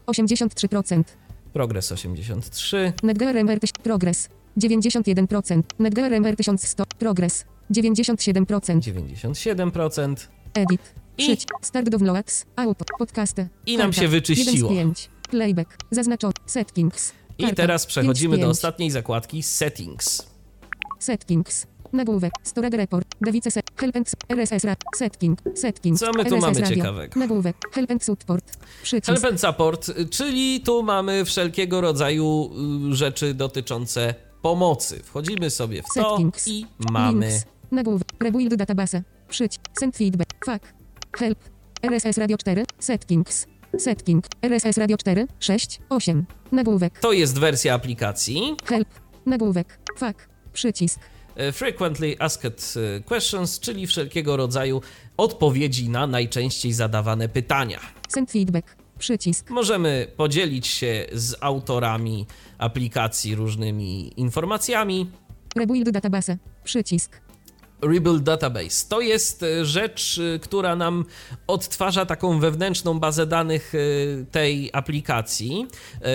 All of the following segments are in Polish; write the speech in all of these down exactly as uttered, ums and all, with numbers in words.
osiemdziesiąt trzy procent. Progress osiemdziesiąt trzy. NetGRMR Progress dziewięćdziesiąt jeden procent. NetGRMR tysiąc sto Progress dziewięćdziesiąt siedem procent. dziewięćdziesiąt siedem procent. Edit. I- Przyć. Start downloads. Auto. Podcasty. I nam Karta. się wyczyściło. jeden z pięciu. Playback. Zaznaczony. Settings. I Karta. teraz przechodzimy pięć z do pięciu. ostatniej zakładki Settings. Settings. Nagłówek. Storage report. Device set. Help and R S S ra. Setting. Settings. Co my tu R S S mamy radio. ciekawego? Nagłówek. Help and support. Przycisk. Help and Support, czyli tu mamy wszelkiego rodzaju y, rzeczy dotyczące pomocy. Wchodzimy sobie w to Settings. i mamy... Links. Nagłówek. Rebuild database. Przyć. Send feedback. Fuck. Help. R S S radio cztery. Settings. Setting. R S S radio cztery. sześć. osiem. Nagłówek. To jest wersja aplikacji. Help. Nagłówek. Fuck. Przycisk. E, Frequently Asked e, Questions, czyli wszelkiego rodzaju odpowiedzi na najczęściej zadawane pytania. Send feedback. Przycisk. Możemy podzielić się z autorami aplikacji różnymi informacjami. Rebuild database. Przycisk. Rebuild Database to jest e, rzecz, e, która nam odtwarza taką wewnętrzną bazę danych e, tej aplikacji. E,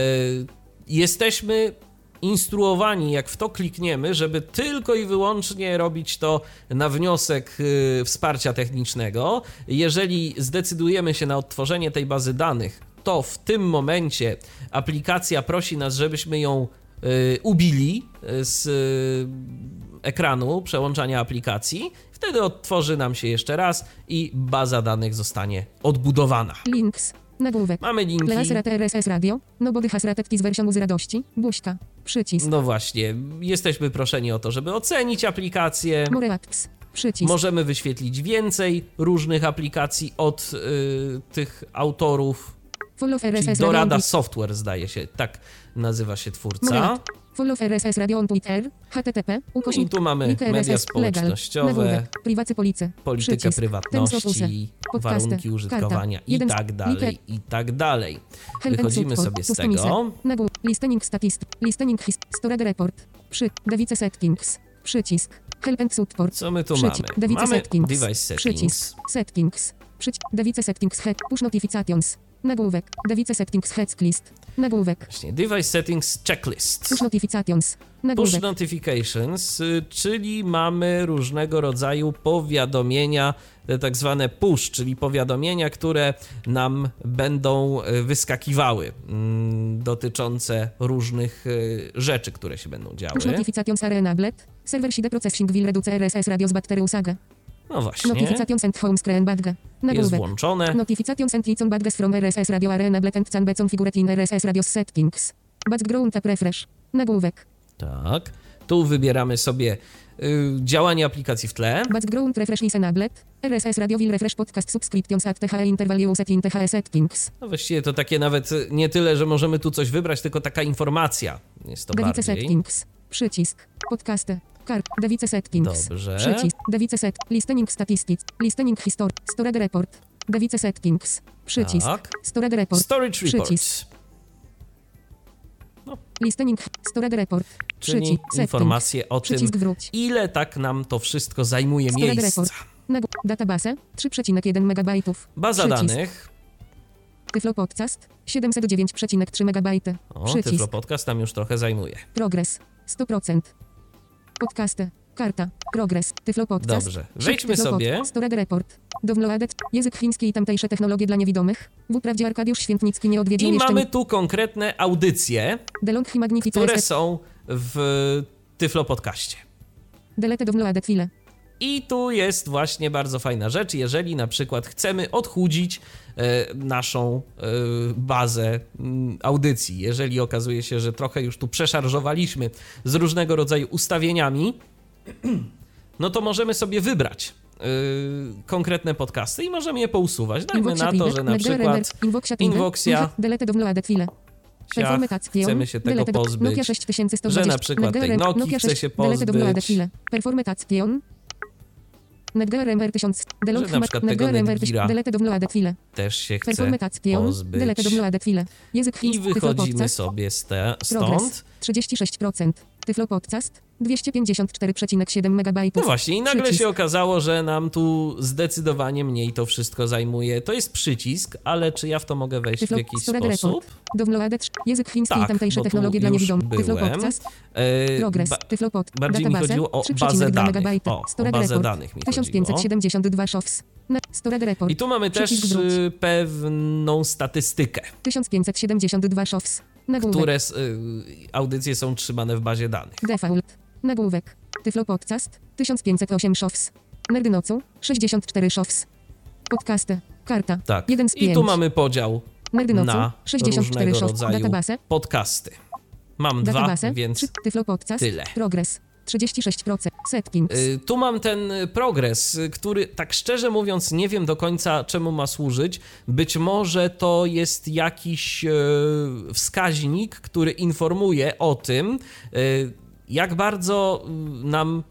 Jesteśmy instruowani, jak w to klikniemy, żeby tylko i wyłącznie robić to na wniosek y, wsparcia technicznego. Jeżeli zdecydujemy się na odtworzenie tej bazy danych, to w tym momencie aplikacja prosi nas, żebyśmy ją y, ubili z y, ekranu przełączania aplikacji. Wtedy odtworzy nam się jeszcze raz i baza danych zostanie odbudowana. Links. Nagłówek. Mamy linki. Leasrat R S S radio. Nobody has rated this version z radości. Buźka. Przycisk. No właśnie, jesteśmy proszeni o to, żeby ocenić aplikację. More apps. Przycisk. Możemy wyświetlić więcej różnych aplikacji od y, tych autorów. Follow R S Czyli S radio. Dorada on Software, zdaje się, tak nazywa się More twórca. app. Follow R S S radio on Twitter. H T T P. I tu mamy link media R S S, społecznościowe, legal. Nagłówek. Privacy policy. politykę Przycisk. prywatności, Podcasty. warunki użytkowania Karta. i Jeden z- tak dalej, link- i tak dalej. Help and Wychodzimy support. sobie z Customize. tego. Nagłówek. Listening statistic. Listening his. Storage report. Przy. Device settings. Przycisk. Help and support. Co my tu Przycisk. mamy? Device Mamy settings. device settings. Przycisk. Settings. Przycisk. Device settings. Head. Push notifications. Nagłówek. Device settings. Checklist. Nagłówek. Właśnie, device settings checklist. Push notifications. Push Nagłówek. notifications, y, czyli mamy różnego rodzaju powiadomienia, te tak zwane push, czyli powiadomienia, które nam będą y, wyskakiwały mm, dotyczące różnych y, rzeczy, które się będą działy. Push notifications are enabled. Server side processing will reduce R S S radio z battery usage. No właśnie, Notifications and home screen badge. jest Nagłówek. włączone. Notifications and icon badges from R S S radio are enabled and can be configured in R S S radio settings. Background app refresh. Nagłówek. Tak, tu wybieramy sobie y, działanie aplikacji w tle. Background refresh is enabled. R S S radio will refresh podcast subscriptions at T H E interval used in T H E settings. No właściwie to takie nawet nie tyle, że możemy tu coś wybrać, tylko taka informacja jest to Device bardziej. settings. Przycisk. Podcasty. Kart. Device settings. Dobrze. Przycisk. Device set. Listening statistics. Listening history. Storage report. Device settings. Przycisk. Tak. Storage report. Storage Przycisk. reports, Listening. Storage report. czyli Przycisk. Settings. informacje o tym, Przycisk wróć. ile tak nam to wszystko zajmuje Storage miejsca. report. Nagł- Database. trzy przecinek jeden megabajtów. Baza Przycisk. danych. Tyflo Podcast. siedemset dziewięć przecinek trzy megabajty. O, Przycisk. Tyflo Podcast nam już trochę zajmuje. Progres. sto procent. Podcasty. Karta. Progres. Tyflo Podcast. Dobrze. Szyb Wejdźmy Tyflo sobie. Pod. Storage report. Downloaded. Język chiński i tamtejsze technologie dla niewidomych. Wprawdzie Arkadiusz Świętnicki nie odwiedził I jeszcze... mamy tu konkretne audycje, DeLonghi Magnifica które S. są w Tyflo Podcaście. Delete downloaded file. I tu jest właśnie bardzo fajna rzecz, jeżeli na przykład chcemy odchudzić e, naszą e, bazę m, audycji. Jeżeli okazuje się, że trochę już tu przeszarżowaliśmy z różnego rodzaju ustawieniami, no to możemy sobie wybrać e, konkretne podcasty i możemy je pousuwać. Dajmy Invoxia na to, Prive. że na Megderemer. przykład Invoxia Prive. Invoxia, Invo- Delete downloaded file. siach, chcemy się tego Delete do- pozbyć, Nokia sześć tysięcy sto że dwadzieścia. na przykład tej Megderemer. Nokii Nokia chce sześć. się Delete downloaded pozbyć, file. Performatation. Netgear tysiąc. Delong że na przykład tego Netgeara Delete downloaded file. też się chce Performatation. pozbyć. Delete downloaded file. Język I chiński. wychodzimy Tyflo sobie z te, Progress. stąd. trzydzieści sześć procent. Tyflo Podcast. dwieście pięćdziesiąt cztery przecinek siedem megabajtów. No właśnie, i nagle Przycisk. się okazało, że nam tu zdecydowanie mniej to wszystko zajmuje. To jest przycisk, ale czy ja w to mogę wejść Tyflo, w jakiś storage sposób? report. Downloaded. Język chiński Tak, i tamtejsze bo tu technologie dla już niewidomych. Tyflo byłem. Podcast. E, Progress. ba- Tyflo Pod. bardziej mi Database. chodziło o trzy bazę przecinek dwa danych. megabajty. O, o Storage bazę report. danych mi tysiąc pięćset siedemdziesiąt dwa shows. Na Storage report. I tu mamy też Przycisk wróć. y, pewną statystykę, tysiąc pięćset siedemdziesiąt dwa shows. Nagłówek. które s- y, audycje są trzymane w bazie danych. Default. Nagłówek. Tyflo Podcast. tysiąc pięćset osiem shows. Nerdynocu. sześćdziesiąt cztery shows. Podcasty. Karta. Tak. jeden z I pięć. tu mamy podział Nerdynocu. na sześćdziesiąt cztery różnego shows. rodzaju Database. podcasty. Mam dwa, Database. więc trzy. Tyflo Podcast. tyle. Progress. trzydzieści sześć procent. Settings. Y, Tu mam ten progres, y, który tak szczerze mówiąc nie wiem do końca czemu ma służyć. Być może to jest jakiś e, wskaźnik, który informuje o tym, e, jak bardzo y, nam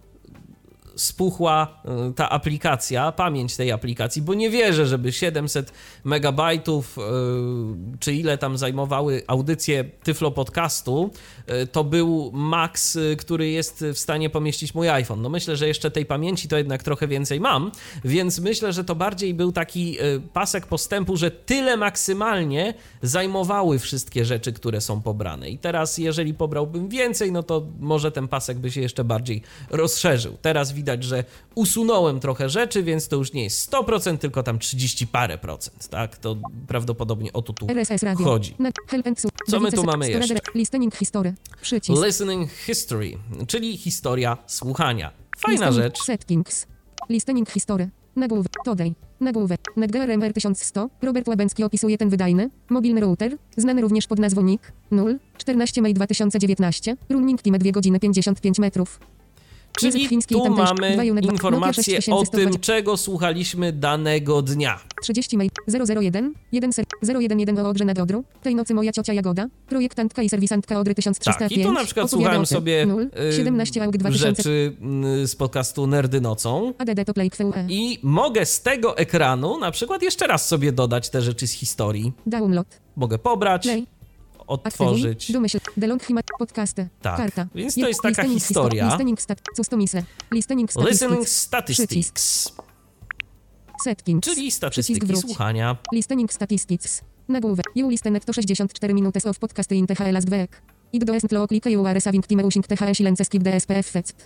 spuchła y, ta aplikacja, pamięć tej aplikacji, bo nie wierzę, żeby siedemset megabajtów, y, czy ile tam zajmowały audycje Tyflo Podcastu, y, to był maks, y, który jest w stanie pomieścić mój iPhone. No myślę, że jeszcze tej pamięci to jednak trochę więcej mam, więc myślę, że to bardziej był taki y, pasek postępu, że tyle maksymalnie zajmowały wszystkie rzeczy, które są pobrane. I teraz, jeżeli pobrałbym więcej, no to może ten pasek by się jeszcze bardziej rozszerzył. Teraz widać, że usunąłem trochę rzeczy, więc to już nie jest sto procent, tylko tam trzydzieści parę procent, tak? To prawdopodobnie o to tu R S S Radio. chodzi. Na Help and Su- Co my tu Devices. mamy Storage jeszcze? re- Listening History. Przycisk. Listening history, czyli historia słuchania. Fajna Listening rzecz. Settings. Listening History. Nagłówek. Today. Nagłówek. NetGRMR tysiąc sto. Robert Łabęcki opisuje ten wydajny, mobilny router, znany również pod nazwą N I C nul czternaście maja dwa tysiące dziewiętnaście. Running time dwie godziny pięćdziesiąt pięć metrów. Czyli Język chiński i tu tamtejszy. mamy Dwa Unet- Nokia informację o sześć tysięcy sto dwadzieścia. tym, czego słuchaliśmy danego dnia. trzydzieści maja zero zero jeden jeden ser zero jeden jeden o Odrze nad Odrą. Tej nocy moja ciocia Jagoda. Projektantka i serwisantka Odry tysiąc trzysta pięć. Tak, i tu na przykład Opowiada słuchałem o tym. sobie nul siedemnaście aug dwa tysiące. rzeczy y, z podcastu Nerdy Nocą. A D D to Play Q E. I mogę z tego ekranu na przykład jeszcze raz sobie dodać te rzeczy z historii. Download. Mogę pobrać, Play. odtworzyć. Aktywuj. Domyśl. Delong Hima. Podcasty. Tak, Karta. więc to Je- jest taka listening historia. histo- Listening stat. Customise. Listening Listening statistics. statistics, Settings. czyli Przycisk statystyki wróć. słuchania. Listening statistics. Nagłówek. You listenek to sześćdziesiąt cztery minuty of podcasty in T H L last week. Id do esnt lo klika you are saving time using T H S silence skip D S P F fest.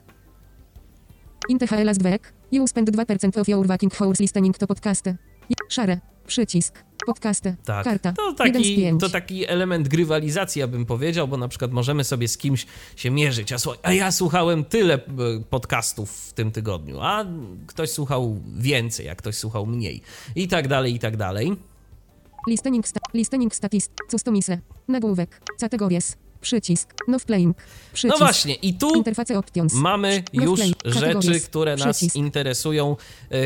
In T H L last week. You spend two percent of your working hours listening to podcasty. Szare. Przycisk. Podcasty. Tak, Karta. to jeden z taki, pięć. to taki element grywalizacji, ja bym powiedział, bo na przykład możemy sobie z kimś się mierzyć, a, słuchaj, a ja słuchałem tyle e, podcastów w tym tygodniu, a ktoś słuchał więcej, a ktoś słuchał mniej i tak dalej, i tak dalej. Listening, sta- listening statist. Customise. Nagłówek. Categories. Przycisk. No playing. Przycisk. No właśnie, i tu Interfacje options. mamy No już play. rzeczy, Categories. które nas Przycisk. interesują, yy,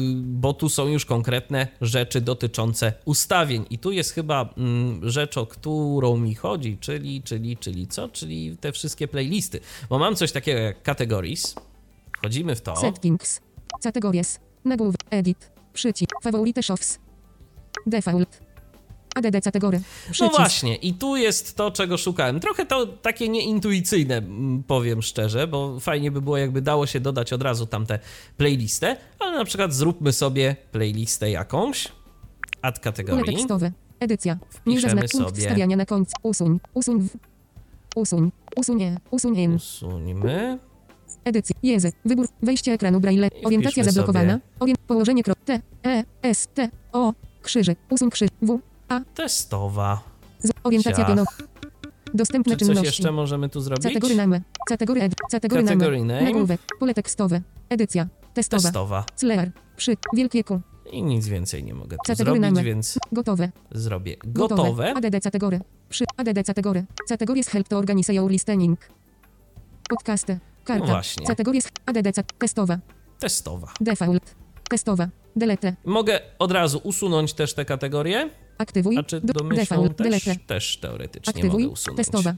bo tu są już konkretne rzeczy dotyczące ustawień. I tu jest chyba mm, rzecz, o którą mi chodzi, czyli, czyli, czyli co? Czyli te wszystkie playlisty. Bo mam coś takiego jak categories. Wchodzimy w to. Settings. Categories. Nagłówek. Edit. Przycisk. Favorite shows. Default. A D D category. No Przycisk. właśnie, i tu jest to, czego szukałem. Trochę to takie nieintuicyjne, mm, powiem szczerze, bo fajnie by było, jakby dało się dodać od razu tamte playlistę, ale na przykład zróbmy sobie playlistę jakąś, add Pole kategorii. tekstowe. Edycja. Nie Wpiszemy zaznacz punkt sobie. wstawiania na końcu. Usuń. Usuń w. Usuń. Usuń. Usuń. in. Usuńmy. Edycja. Język. Wybór. Wejście ekranu braille. Orientacja wpiszmy zablokowana. Orient. Położenie krok. T. E. S. T. O. Krzyżyk. Usuń krzyż. W. A. Testowa. Z. Orientacja Ciach. pionowa. Dostępne Czy coś czynności. jeszcze możemy tu zrobić? Category name. Category ed. Category Category name. name. Nagłówek. Pole tekstowe. Edycja. Testowa. Testowa. Clear. Przy. Wielkie Q. I nic więcej nie mogę tu Category zrobić, name. więc Gotowe. zrobię gotowe. A D D category. Przy. A D D category. Categories help to organize your listening. Podcasty. Karta. No właśnie. Categories. A D D cat- testowa. Testowa. Default. Testowa. Delete. Mogę od razu usunąć też te kategorie? Aktywuj. A czy Do- domyślną default. też, Delete. też teoretycznie Aktywuj. mogę usunąć. Testowa.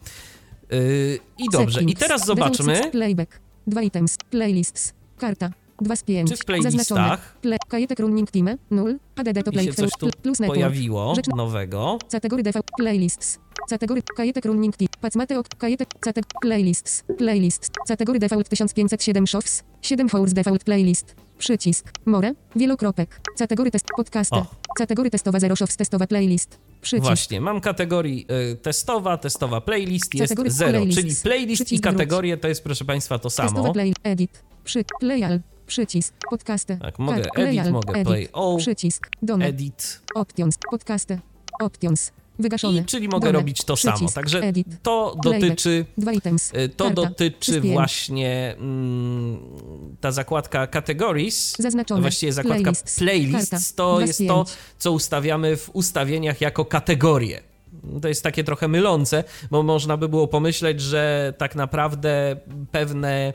Yy, I dobrze, i Settings. teraz Default zobaczmy, six. Playback. Dwa items. Playlists. Karta. dwa z pięć. czy w playlistach Zaznaczone. Play. Kajetek running time. nul. A D D to mi play się coś tu plus network. pojawiło Rzecz- nowego. Category default. Playlists. Category. Kajetek running tip. Pacmateok. Kajetek. Catek. Playlists. Playlists. Category default tysiąc pięćset siedem shows. siedem hours default playlist. Przycisk. More. Wielokropek. Category test. Podcasty. O. Category testowa zero shows. Testowa playlist. Przycisk. Właśnie, mam kategorii y, testowa, testowa playlist jest Category zero, playlist. czyli playlist Przycisk i kategorie to jest, proszę Państwa, to samo. Testowa play. Edit. Przy. Playal. Przycisk. Podcasty. Tak, mogę Kart. edit, Playal. mogę Edit. play all, Przycisk. Done. edit, Options. Podcasty. Options. Wygaszone. i czyli mogę Done. robić to Przycisk. samo. Także Edit. to Playback. dotyczy, Dwa items. y, to Karta. dotyczy Przyspięć. właśnie mm, ta zakładka categories, Zaznaczone. właściwie zakładka Playlists. playlists, Karta. to Dwa jest z to, pięć. co ustawiamy w ustawieniach jako kategorie. To jest takie trochę mylące, bo można by było pomyśleć, że tak naprawdę pewne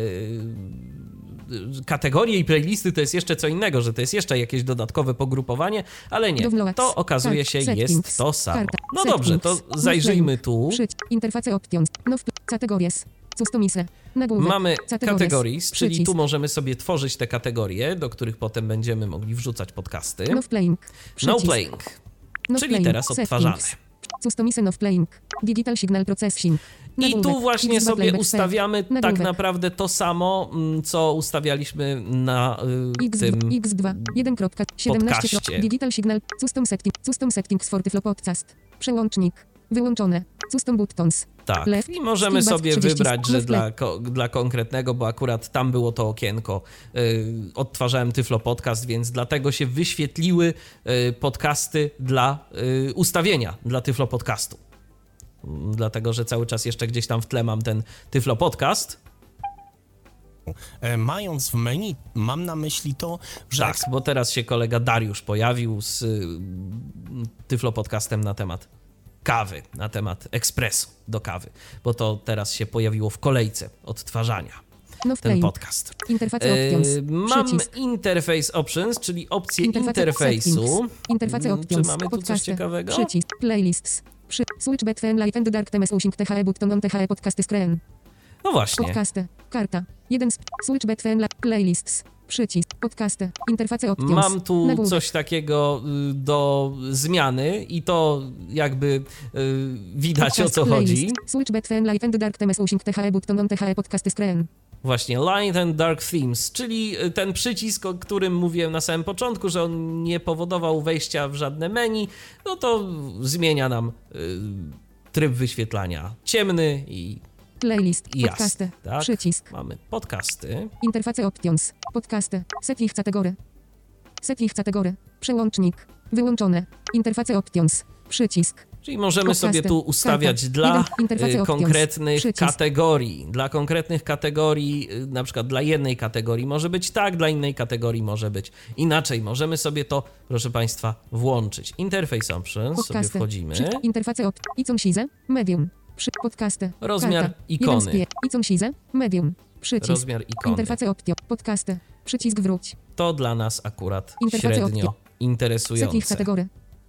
yy, kategorie i playlisty to jest jeszcze co innego, że to jest jeszcze jakieś dodatkowe pogrupowanie, ale nie. Downloads. To okazuje się Kart. jest Settings. to samo. Karta. No dobrze, to Settings. zajrzyjmy Link. tu. Przyć. Interfacje options. Now categories. Customise. Nagłówek. Mamy Categories. categories, czyli Przycisk. tu możemy sobie tworzyć te kategorie, do których potem będziemy mogli wrzucać podcasty. Now playing. No Przycisk. playing, Now czyli playing. teraz odtwarzamy. Settings. Customise now playing. Digital signal processing. I Nagłówek. tu właśnie Xbox sobie playback ustawiamy set. tak Nagłówek. naprawdę to samo, mm, co ustawialiśmy na y, X tym X dwa jeden siedemnaście podcaście. Digital signal. Custom setting. Custom settings for Tyflo podcast. Przełącznik. Wyłączone. Custom buttons. Tak, Left, i możemy skip sobie trzydzieści, wybrać, że left, dla, left. ko, dla konkretnego, bo akurat tam było to okienko, y, odtwarzałem Tyflo Podcast, więc dlatego się wyświetliły y, podcasty dla y, ustawienia dla Tyflo Podcastu. Mm, Dlatego, że cały czas jeszcze gdzieś tam w tle mam ten Tyflo Podcast. E, Mając w menu, mam na myśli to, że Tak, bo teraz się kolega Dariusz pojawił z y, Tyflo Podcastem na temat kawy, na temat ekspresu do kawy, bo to teraz się pojawiło w kolejce odtwarzania, Now ten playing. podcast. Interfacje Yy, options. mam Przycisk. Interface Options, czyli opcję Interfacje interfejsu. settings. Interfacje Mm, options. Czy mamy tu coś Podcasty. ciekawego? Przycisk. Playlists. Przy. Switch between light and dark themes using T H E button on T H E podcasty screen. No właśnie. Podcasty. Karta. jeden z. Switch between light. Playlists. Przycisk. Podcasty. Interfacje options. Mam tu Nagłówek. coś takiego y, do zmiany i to jakby y, widać, o Podcast co chodzi. playlist. Switch between light and dark themes using T H E button on T H E podcasty screen. Właśnie, Light and Dark Themes, czyli ten przycisk, o którym mówiłem na samym początku, że on nie powodował wejścia w żadne menu, no to zmienia nam y, tryb wyświetlania ciemny i, Playlist. i jasny. Podcasty. Tak? Przycisk. Mamy podcasty. Interfacje options. Podcasty. Set ich kategory. Set ich kategory. Przełącznik. Wyłączone. Interfacje options. Przycisk. Czyli możemy Podcasty. sobie tu ustawiać Karta. dla Jeden. Interfacje y, options. konkretnych Przycisk. kategorii. Dla konkretnych kategorii, y, na przykład dla jednej kategorii może być tak, dla innej kategorii może być inaczej. Możemy sobie to, proszę Państwa, włączyć. Interface Options, sobie Podcasty. wchodzimy. Przy. Interfacje op. Icon size. Medium. Przy. Podcasty. Rozmiar Karta. ikony. jeden z pie- Icon size. Medium. Przycisk. Rozmiar ikony. Interfacje optio. Podcasty. Przycisk wróć. To dla nas akurat Interfacje średnio opcje. Set ich interesujące. kategory.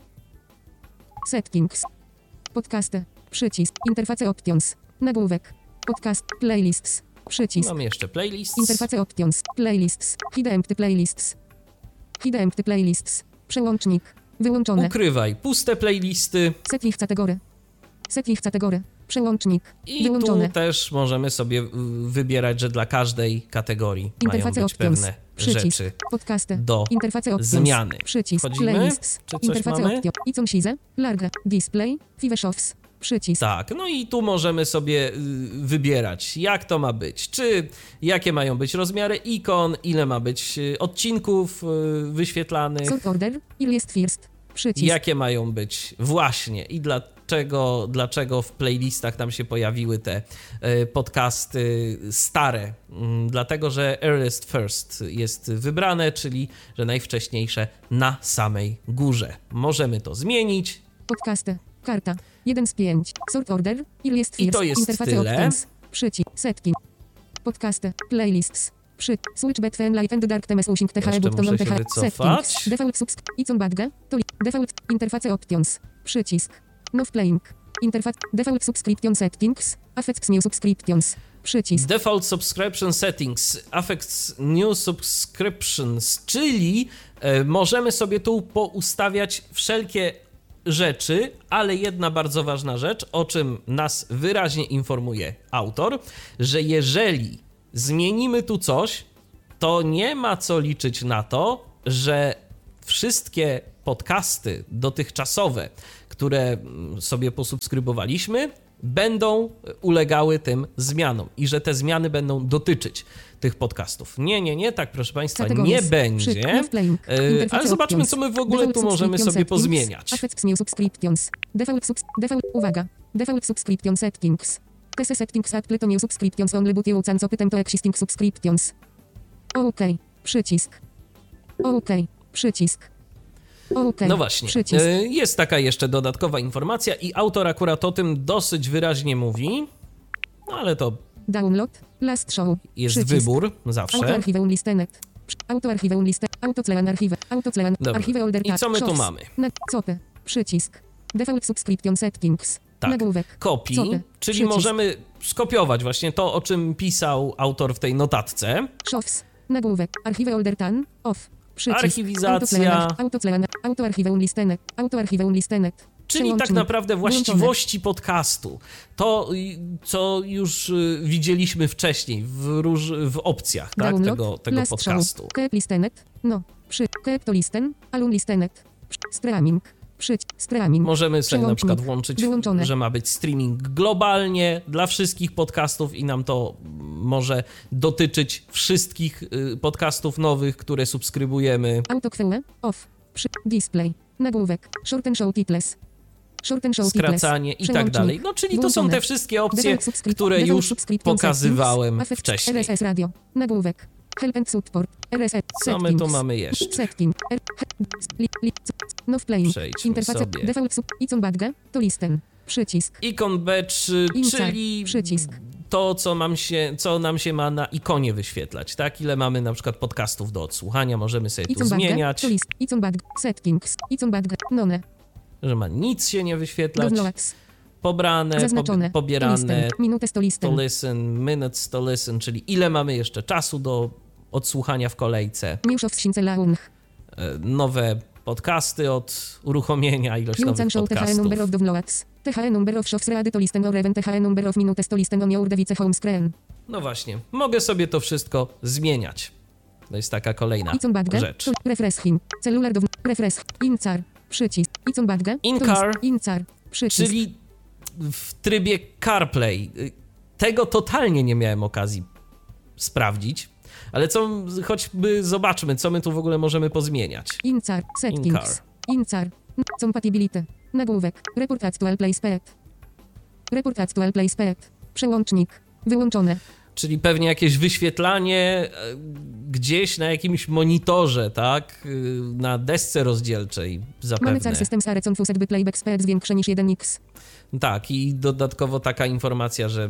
Settings. Podcasty. Przycisk. Interfacje options. Nagłówek. Podcast. Playlists. Przycisk. Mamy jeszcze playlist. Interfacje options. Playlists. Hide empty playlists. Hide empty playlists. Przełącznik. Wyłączone. Ukrywaj puste playlisty. Set ich kategory. Set ich kategory. Przełącznik. I Wyłączone. tu też możemy sobie y, wybierać, że dla każdej kategorii mają Interfacje być options. pewne Przycisk. rzeczy Podcasty. do Interfacje options. zmiany. Przycisk. Wchodzimy? Playlists. Czy coś Interfacje mamy? optio. Icon size. Large. Display. Five shows. Przycisk. Tak, no i tu możemy sobie y, wybierać, jak to ma być, czy jakie mają być rozmiary ikon, ile ma być y, odcinków y, wyświetlanych, Sort order. Il jest first. Przycisk. jakie mają być właśnie i dlaczego, dlaczego w playlistach tam się pojawiły te y, podcasty stare. Mm, Dlatego, że earliest first jest wybrane, czyli że najwcześniejsze na samej górze. Możemy to zmienić. Podcasty. Karta. jeden z pięć. Sort order. Il jest I first. to jest Interfacje tyle. options. Przycisk. Setki. Podcasty. Playlists. Przy. Switch between light and dark themes using T H E Jeszcze button on muszę T się H E. wycofać. Settings. Default subs. Icon badge. To li. Default. Interfacje options. Przycisk. Now playing. Interfac. Default subscription settings. Affects new subscriptions. Przycisk. Default Subscription Settings affects new subscriptions, czyli e, możemy sobie tu poustawiać wszelkie rzeczy, ale jedna bardzo ważna rzecz, o czym nas wyraźnie informuje autor, że jeżeli zmienimy tu coś, to nie ma co liczyć na to, że wszystkie podcasty dotychczasowe, które sobie posubskrybowaliśmy, będą ulegały tym zmianom i że te zmiany będą dotyczyć tych podcastów. Nie, nie, nie, tak proszę Państwa, nie będzie, e, ale zobaczmy, co my w ogóle tu możemy sobie pozmieniać. Default, default, uwaga, default subscription settings. T S settings at Pluto new subscriptions only but you can open to existing subscriptions. OK, przycisk. OK, przycisk. Okay, no właśnie, przycisk. Jest taka jeszcze dodatkowa informacja i autor akurat o tym dosyć wyraźnie mówi, no ale to download, last show, jest przycisk. Wybór zawsze. Autoarchiwum listenet, autoarchiwum listenet, autoclean archive, autoclean, archive older. I co my tu mamy? Na, copy, przycisk, default subscription settings, tak. Nagłówek, copy, copy, czyli przycisk. możemy skopiować właśnie to, o czym pisał autor w tej notatce. Shows, nagłówek, archive older tan, off. Przycisk. Archiwizacja. Autoarchiwum auto listenet. Autoarchiwum listenet. Czyli tak naprawdę właściwości podcastu. To, co już widzieliśmy wcześniej w, róż, w opcjach tak, tego, tego podcastu. Keep listenet. No. Przy. Keep to listen. Alum listenet. Streaming. Przyć. Streaming. Możemy sobie na przykład włączyć, wyłączone. że ma być streaming globalnie dla wszystkich podcastów i nam to może dotyczyć wszystkich podcastów nowych, które subskrybujemy. Autoqueue. Off. Przy. Display. Nagłówek. Short and show titles. Short and show Skracanie i tak dalej. No czyli to są te wszystkie opcje, które już pokazywałem wcześniej. R S S Radio. Nagłówek. Help and support. R S S. Co my tu mamy jeszcze? Setting. No playing. Przejdźmy Interface. sobie. Default sub. Icon badge. To listen. Przycisk. Icon badge, czyli przycisk. To, co, mam się, co nam się ma na ikonie wyświetlać, tak? Ile mamy na przykład podcastów do odsłuchania, możemy sobie Icon tu zmieniać. To list. Icon badge. Settings. Icon badge. None. Że ma nic się nie wyświetlać. Downloads. Pobrane, zaznaczone, po, pobierane, minutes to listen. to listen, minutes to listen, czyli ile mamy jeszcze czasu do odsłuchania w kolejce. Nowe podcasty od uruchomienia, ilość nowych podcastów. number of downloads. T H E number of shows ready to listen or even T H E number of minutes to listen on your device home screen. No właśnie, mogę sobie to wszystko zmieniać. To jest taka kolejna rzecz. Refreshing. Cellular do refresh. Incar. Przycisk. Icon badge. In-car. Incar. Przycisk. Czyli w trybie CarPlay. Tego totalnie nie miałem okazji sprawdzić, ale co, choćby zobaczmy, co my tu w ogóle możemy pozmieniać. Incar. Settings. Incar. Compatibility. Nagłówek. Report actual play speed. Report actual play speed. Przełącznik. Wyłączone. Czyli pewnie jakieś wyświetlanie gdzieś na jakimś monitorze, tak? Na desce rozdzielczej zapewne. Mamy car systems are confused by playback speed większe niż jeden x. Tak, i dodatkowo taka informacja, że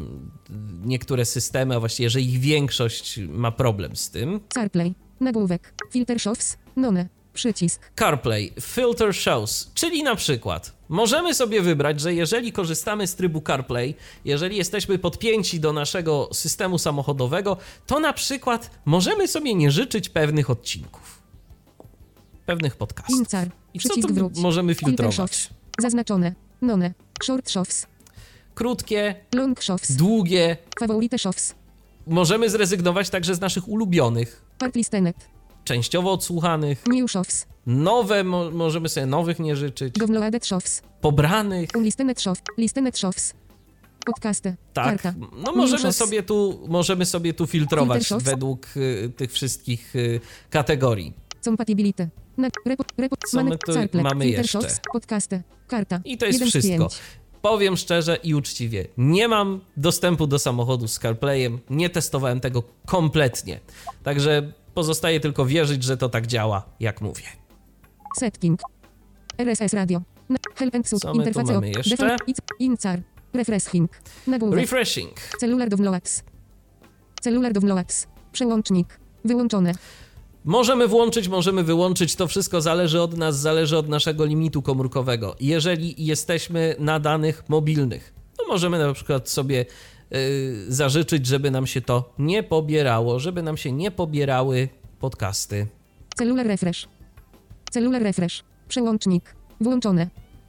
niektóre systemy, a właściwie, że ich większość ma problem z tym. CarPlay. Nagłówek. Filter shows. None. Przycisk. CarPlay, Filter Shows, czyli na przykład możemy sobie wybrać, że jeżeli korzystamy z trybu CarPlay, jeżeli jesteśmy podpięci do naszego systemu samochodowego, to na przykład możemy sobie nie życzyć pewnych odcinków, pewnych podcastów. Incar. I co tu wróć. możemy filtrować? Zaznaczone. None. Short shows. Krótkie, long shows. Długie. Favorite shows. Możemy zrezygnować także z naszych ulubionych. Part listenet. Częściowo odsłuchanych. New shows. Nowe, mo- możemy sobie nowych nie życzyć. Downloaded shows. Pobranych. Unlistenet shows. Listenet shows. Podcasty. Tak. Karta. No możemy sobie, tu, możemy sobie tu filtrować według y, tych wszystkich y, kategorii. Compatibility. Na, repo, repo, Co my tu Carplay, mamy jeszcze? Shows, podcasty. Karta. I to jest jeden wszystko. Powiem szczerze i uczciwie, nie mam dostępu do samochodu z CarPlayem, nie testowałem tego kompletnie. Także pozostaje tylko wierzyć, że to tak działa, jak mówię. Setting. R S S Radio. Help and Co my tu mamy jeszcze? Incar. Refreshing. Nagłówek. Refreshing. Cellular downloads. Cellular downloads. Przełącznik. Wyłączone. Możemy włączyć, możemy wyłączyć, to wszystko zależy od nas, zależy od naszego limitu komórkowego. Jeżeli jesteśmy na danych mobilnych, to możemy na przykład sobie yy, zażyczyć, żeby nam się to nie pobierało, żeby nam się nie pobierały podcasty. Cellular refresh. Cellular refresh. Przełącznik. Włączone.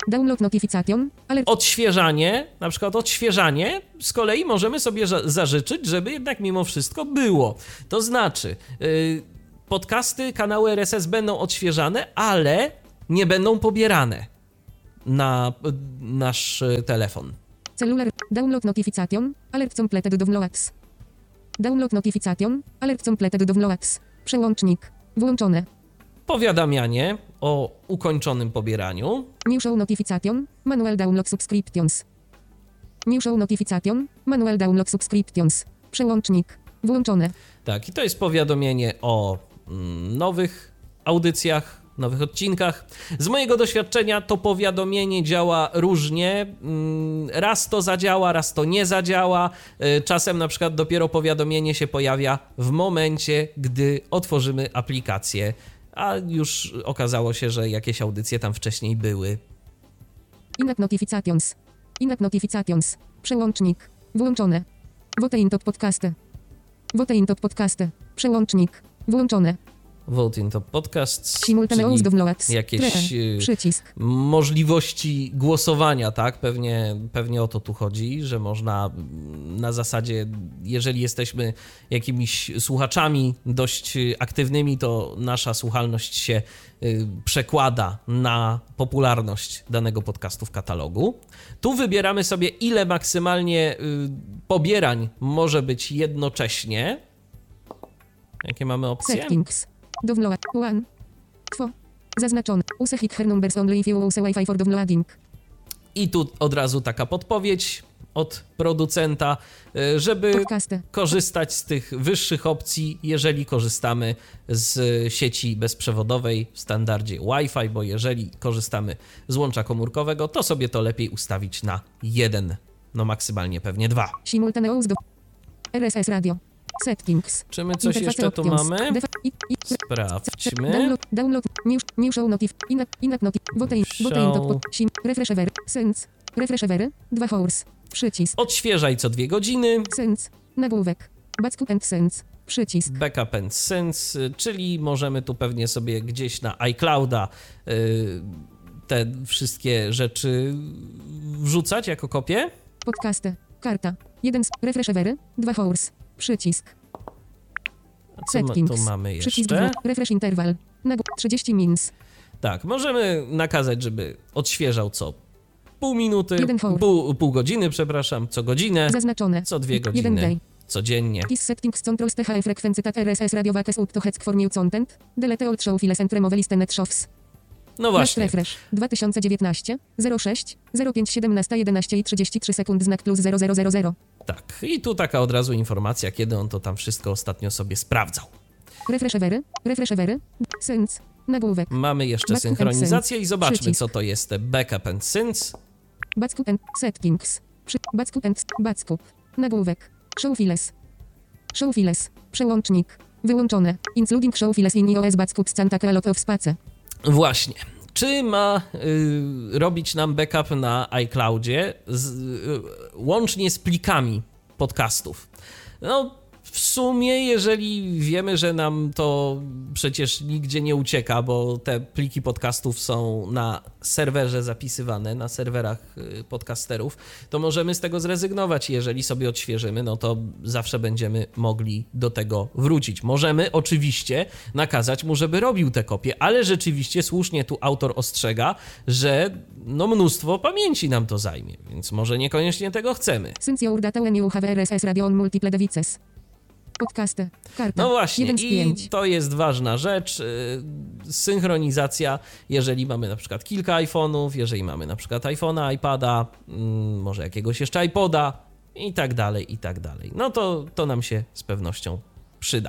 Download notification. Alert. Odświeżanie, na przykład odświeżanie, z kolei możemy sobie za- zażyczyć, żeby jednak mimo wszystko było. To znaczy, yy, podcasty, kanały R S S będą odświeżane, ale nie będą pobierane na y, nasz y, telefon. Cellular. Download notification. Alert completed downloads. Download notification. Alert completed downloads. Przełącznik. Włączone. Powiadamianie o ukończonym pobieraniu. New show notification. Manual download subscriptions. New show notification. Manual download subscriptions. Przełącznik. Włączone. Tak, i to jest powiadomienie o mm, nowych audycjach, nowych odcinkach. Z mojego doświadczenia to powiadomienie działa różnie. Mm, Raz to zadziała, raz to nie zadziała. Y, Czasem na przykład dopiero powiadomienie się pojawia w momencie, gdy otworzymy aplikację, a już okazało się, że jakieś audycje tam wcześniej były. In-app notifications. In-app notifications. Przełącznik. Włączone. Vote in top podcasty. Vote in top podcasty. Przełącznik. Włączone. Vote in Top Podcasts, Simultaneous czyli downloads. jakieś Tre. y, Przycisk. możliwości głosowania, tak? Pewnie, pewnie o to tu chodzi, że można mm, na zasadzie, jeżeli jesteśmy jakimiś słuchaczami dość y, aktywnymi, to nasza słuchalność się y, przekłada na popularność danego podcastu w katalogu. Tu wybieramy sobie, ile maksymalnie y, pobierań może być jednocześnie. Jakie mamy opcje? Settings. Download. One. Two. Zaznaczone. Use hit her numbers only if you use Wi-Fi for downloading. I tu od razu taka podpowiedź od producenta, y, żeby Podcasty. korzystać z tych wyższych opcji, jeżeli korzystamy z sieci bezprzewodowej w standardzie Wi-Fi, bo jeżeli korzystamy z łącza komórkowego, to sobie to lepiej ustawić na jeden, no maksymalnie pewnie dwa. Simultaneous do R S S radio. Settings. Czy my coś Interface jeszcze tu options. mamy? Defa- i- i- Sprawdźmy. Download, download, new, new show notif, in-app, in-app notif, vote in, vote in, Show. top, sim, refresh ever, sense, refresh ever, dwa horse, przycisk, Odświeżaj co dwie godziny. sense, nagłówek, backup and sense, przycisk, Backup and Sense, y, czyli możemy tu pewnie sobie gdzieś na iClouda y, te wszystkie rzeczy wrzucać jako kopię. podcasty, karta, jeden, s- refresh ever, dwa horse, przycisk, A co ma, settings, tu mamy przycisk, jeszcze? dwu- refresh interval, nagł- trzydzieści mins, Tak, możemy nakazać, żeby odświeżał co pół minuty, Jeden hour. pół, pół godziny, przepraszam, co godzinę, zaznaczone, co dwie jeden godziny, day, codziennie. This settings controls the high frequency that R S S radio vaques up to heads for new content, delete old show files and remove listenet shows. No Nasz właśnie, refresh dwa tysiące dziewiętnaście zero sześć zero pięć siedemnaście jedenaście i trzydzieści trzy sekund znak plus zero zero zero zero. tak. I tu taka od razu informacja, kiedy on to tam wszystko ostatnio sobie sprawdzał. Refresh ever, refresh ever, sense, nagłówek, Mamy jeszcze Backup and synchronizację i zobaczmy, Przycisk. co to jest te Backup and Sync. backup and settings, przy, backup and backup, nagłówek, show files, show files, przełącznik, wyłączone, including show files in iOS backup scantaka lot of space. Właśnie. Czy ma y, robić nam backup na iCloudzie z, y, łącznie z plikami podcastów? No, w sumie, jeżeli wiemy, że nam to przecież nigdzie nie ucieka, bo te pliki podcastów są na serwerze zapisywane, na serwerach y, podcasterów, to możemy z tego zrezygnować. Jeżeli sobie odświeżymy, no to zawsze będziemy mogli do tego wrócić. Możemy oczywiście nakazać mu, żeby robił te kopie, ale rzeczywiście słusznie tu autor ostrzega, że no mnóstwo pamięci nam to zajmie, więc może niekoniecznie tego chcemy. Since your data when you have R S S radio on multiple devices. Podcasty, karta, No właśnie, jeden z i pięć. to jest ważna rzecz, yy, synchronizacja, jeżeli mamy na przykład kilka iPhone'ów, jeżeli mamy na przykład iPhone'a, iPada, yy, może jakiegoś jeszcze iPoda i tak dalej, i tak dalej. No to, to nam się z pewnością przyda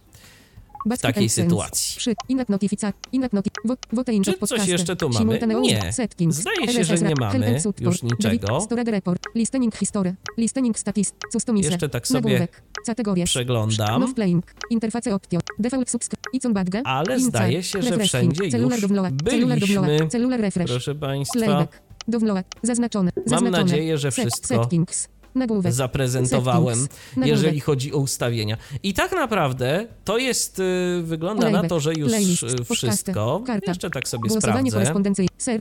w takiej sytuacji. Przy in-app notificacja, in-app noti, vote in Czy top coś podcasty, jeszcze tu mamy? simultaneous Nie. settings, Zdaje się, R S S że nie ra- mamy help and support, już niczego. delete, storage report, listening history, listening status, customize, Jeszcze tak sobie nagłówek, kategorie, przeglądam. not playing, interface option, default subscribe, it's on badge, Ale inside, zdaje się, że refreshing, wszędzie cellular już download, cellular byliśmy. download, cellular refresh, Proszę Państwa, playback, download, zaznaczone, zaznaczone, nadzieję, że set- wszystko settings, nagłówek, zaprezentowałem, settings, nagłówek. jeżeli chodzi o ustawienia. I tak naprawdę to jest, y, wygląda na Playback, to, że już playlist, y, podcasty, wszystko. karta, Jeszcze tak sobie głosowanie sprawdzę. korespondencyjne, search,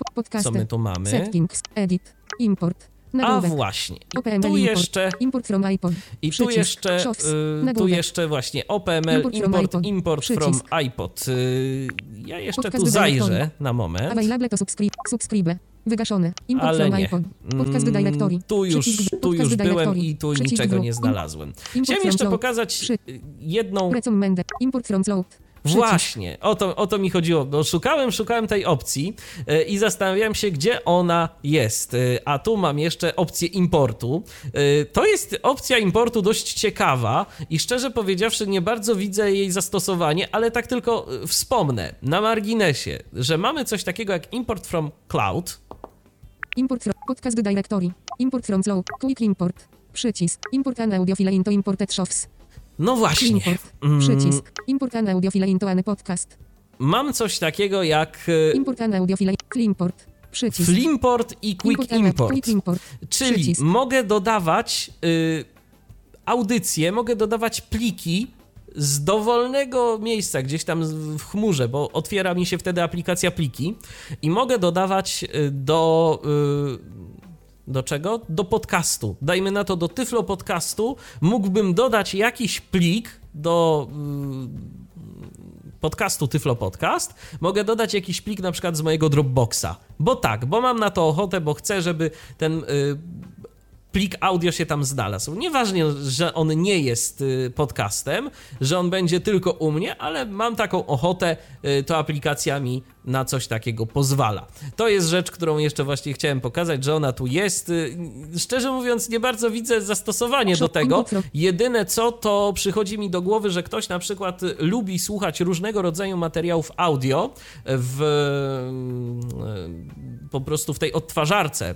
Podcasty. Co my tu mamy? Settings. Edit. Import. A Nagłówek. właśnie. I O P M L tu import. jeszcze... Import from iPod. I tu Przycisk. jeszcze, Shows. y, tu Nagłówek. jeszcze właśnie O P M L, Import from import, iPod. import from Przycisk. iPod. Y, ja jeszcze Podcast tu directory. zajrzę na moment. Available to subscribe. Subscribe. Wygaszony. Import Ale from nie. iPod. Podcast Mm, directory. Tu już, Przycisk. tu Podcast już byłem directory. i tu Przycisk niczego dwóch. nie znalazłem. Import Chciałem from jeszcze cloud. pokazać Przy- y, jedną... Recommended. Import from cloud. Przycisk. Właśnie, o to, o to mi chodziło. No, szukałem, szukałem tej opcji y, i zastanawiałem się, gdzie ona jest. Y, a tu mam jeszcze opcję importu. Y, to jest opcja importu dość ciekawa i szczerze powiedziawszy nie bardzo widzę jej zastosowanie, ale tak tylko y, wspomnę na marginesie, że mamy coś takiego jak import from cloud. Import from podcast directory. Import from cloud. Quick import. Przycisk. Import an audio file into imported shows. No właśnie. Import. Przycisk. Import an audio file into an podcast. Mam coś takiego jak y, Import an audio file. Flimport. Przycisk. Flimport i Quick an- Import. Quick import. Czyli Przycisk. mogę dodawać y, audycje, mogę dodawać pliki z dowolnego miejsca, gdzieś tam w chmurze, bo otwiera mi się wtedy aplikacja pliki i mogę dodawać y, do... Y, do czego? Do podcastu. Dajmy na to do Tyflo Podcastu. Mógłbym dodać jakiś plik do y, podcastu Tyflo Podcast. Mogę dodać jakiś plik na przykład z mojego Dropboxa. Bo tak, bo mam na to ochotę, bo chcę, żeby ten y, plik audio się tam znalazł. Nieważne, że on nie jest y, podcastem, że on będzie tylko u mnie, ale mam taką ochotę, y, to aplikacja mi na coś takiego pozwala. To jest rzecz, którą jeszcze właśnie chciałem pokazać, że ona tu jest. Y, szczerze mówiąc, nie bardzo widzę zastosowanie do tego. Jedyne co, to przychodzi mi do głowy, że ktoś na przykład lubi słuchać różnego rodzaju materiałów audio w y, po prostu w tej odtwarzarce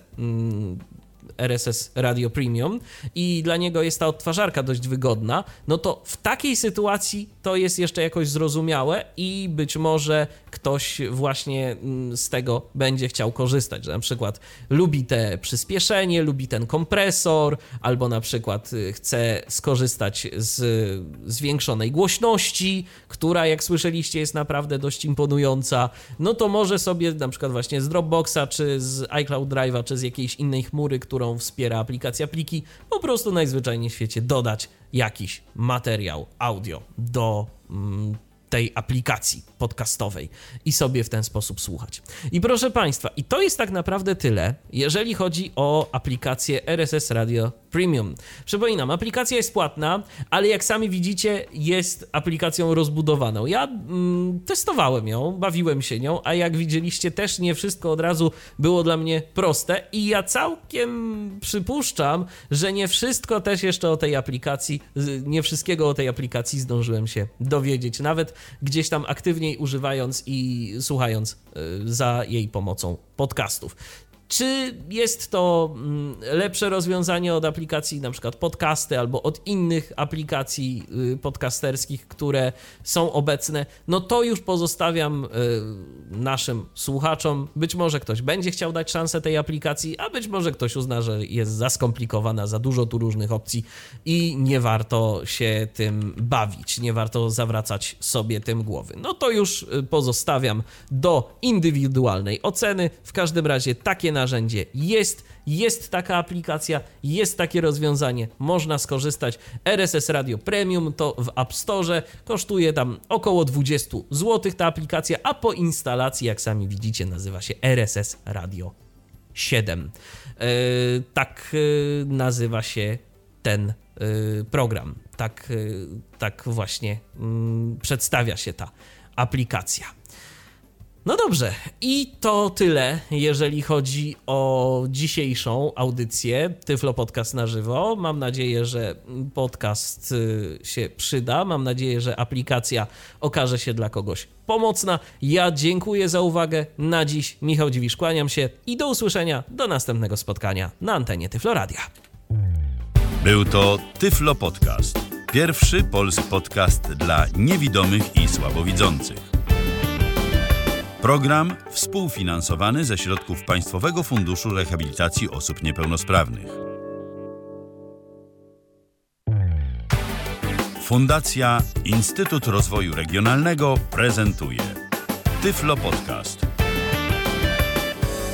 y, R S S Radio Premium i dla niego jest ta odtwarzarka dość wygodna, no to w takiej sytuacji to jest jeszcze jakoś zrozumiałe i być może ktoś właśnie z tego będzie chciał korzystać, że na przykład lubi te przyspieszenie, lubi ten kompresor, albo na przykład chce skorzystać z zwiększonej głośności, która jak słyszeliście jest naprawdę dość imponująca, no to może sobie na przykład właśnie z Dropboxa, czy z iCloud Drive'a, czy z jakiejś innej chmury, którą wspiera aplikacja pliki, po prostu najzwyczajniej w świecie dodać jakiś materiał audio do mm, tej aplikacji podcastowej i sobie w ten sposób słuchać. I proszę Państwa, i to jest tak naprawdę tyle, jeżeli chodzi o aplikację R S S Radio Premium. Przypominam, aplikacja jest płatna, ale jak sami widzicie, jest aplikacją rozbudowaną. Ja mm, testowałem ją, bawiłem się nią, a jak widzieliście, też nie wszystko od razu było dla mnie proste i ja całkiem przypuszczam, że nie wszystko też jeszcze o tej aplikacji, nie wszystkiego o tej aplikacji zdążyłem się dowiedzieć, nawet gdzieś tam aktywniej używając i słuchając y, za jej pomocą podcastów. Czy jest to mm, lepsze rozwiązanie od aplikacji na przykład Podcasty albo od innych aplikacji y, podcasterskich, które są obecne? No to już pozostawiam y, naszym słuchaczom. Być może ktoś będzie chciał dać szansę tej aplikacji, a być może ktoś uzna, że jest za skomplikowana, za dużo tu różnych opcji i nie warto się tym bawić, nie warto zawracać sobie tym głowy. No to już y, pozostawiam do indywidualnej oceny. W każdym razie takie narzędzie jest, jest taka aplikacja, jest takie rozwiązanie, można skorzystać. R S S Radio Premium to w App Store, kosztuje tam około dwadzieścia złotych ta aplikacja, a po instalacji, jak sami widzicie, nazywa się R S S Radio siedem. Yy, tak yy, nazywa się ten yy, program, tak, yy, tak właśnie yy, przedstawia się ta aplikacja. No dobrze, i to tyle, jeżeli chodzi o dzisiejszą audycję Tyflo Podcast na żywo. Mam nadzieję, że podcast się przyda, mam nadzieję, że aplikacja okaże się dla kogoś pomocna. Ja dziękuję za uwagę. Na dziś Michał Dziwisz, kłaniam się i do usłyszenia, do następnego spotkania na antenie Tyflo Radia. Był to Tyflo Podcast, pierwszy polski podcast dla niewidomych i słabowidzących. Program współfinansowany ze środków Państwowego Funduszu Rehabilitacji Osób Niepełnosprawnych. Fundacja Instytut Rozwoju Regionalnego prezentuje Tyflo Podcast.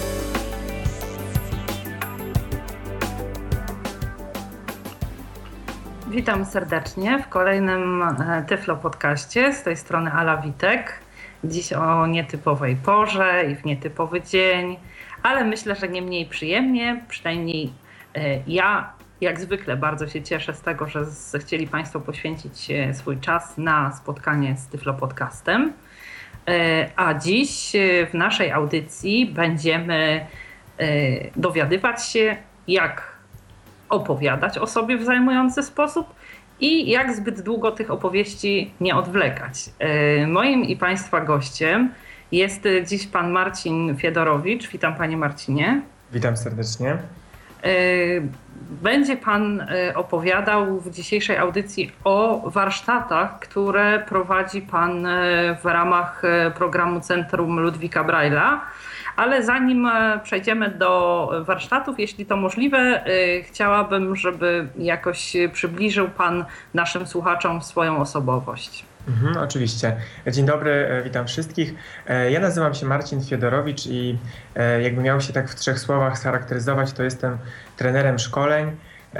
Witam serdecznie w kolejnym Tyflo Podcaście. Z tej strony Ala Witek. Dziś o nietypowej porze i w nietypowy dzień, ale myślę, że nie mniej przyjemnie. Przynajmniej ja, jak zwykle, bardzo się cieszę z tego, że zechcieli Państwo poświęcić swój czas na spotkanie z Tyflo Podcastem. A dziś w naszej audycji będziemy dowiadywać się, jak opowiadać o sobie w zajmujący sposób i jak zbyt długo tych opowieści nie odwlekać. Moim i Państwa gościem jest dziś pan Marcin Fiedorowicz. Witam, panie Marcinie. Witam serdecznie. Będzie pan opowiadał w dzisiejszej audycji o warsztatach, które prowadzi pan w ramach programu Centrum Ludwika Braille'a. Ale zanim przejdziemy do warsztatów, jeśli to możliwe, chciałabym, żeby jakoś przybliżył pan naszym słuchaczom swoją osobowość. Mhm, oczywiście. Dzień dobry, witam wszystkich. Ja nazywam się Marcin Fiedorowicz i jakby miał się tak w trzech słowach scharakteryzować, to jestem trenerem szkoleń,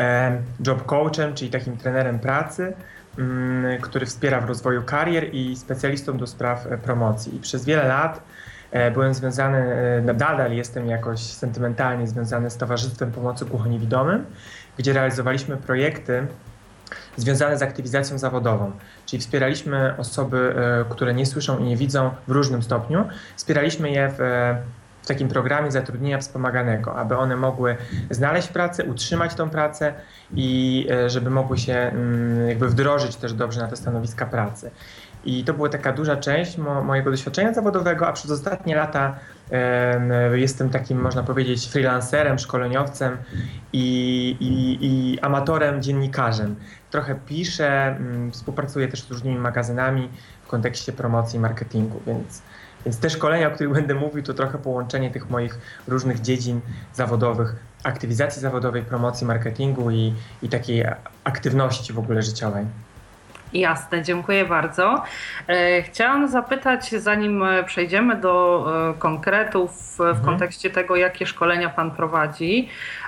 job coachem, czyli takim trenerem pracy, który wspiera w rozwoju karier i specjalistą do spraw promocji. I przez wiele lat byłem związany, nadal jestem jakoś sentymentalnie związany z Towarzystwem Pomocy Głuchoniewidomym, gdzie realizowaliśmy projekty związane z aktywizacją zawodową, czyli wspieraliśmy osoby, które nie słyszą i nie widzą w różnym stopniu. Wspieraliśmy je w, w takim programie zatrudnienia wspomaganego, aby one mogły znaleźć pracę, utrzymać tą pracę i żeby mogły się jakby wdrożyć też dobrze na te stanowiska pracy. I to była taka duża część mo- mojego doświadczenia zawodowego, a przez ostatnie lata e, jestem takim, można powiedzieć, freelancerem, szkoleniowcem i, i, i amatorem, dziennikarzem. Trochę piszę, m, współpracuję też z różnymi magazynami w kontekście promocji i marketingu, więc, więc te szkolenia, o których będę mówił, to trochę połączenie tych moich różnych dziedzin zawodowych, aktywizacji zawodowej, promocji, marketingu i, i takiej aktywności w ogóle życiowej. Jasne, dziękuję bardzo. Chciałam zapytać, zanim przejdziemy do konkretów w mhm. kontekście tego, jakie szkolenia pan prowadzi,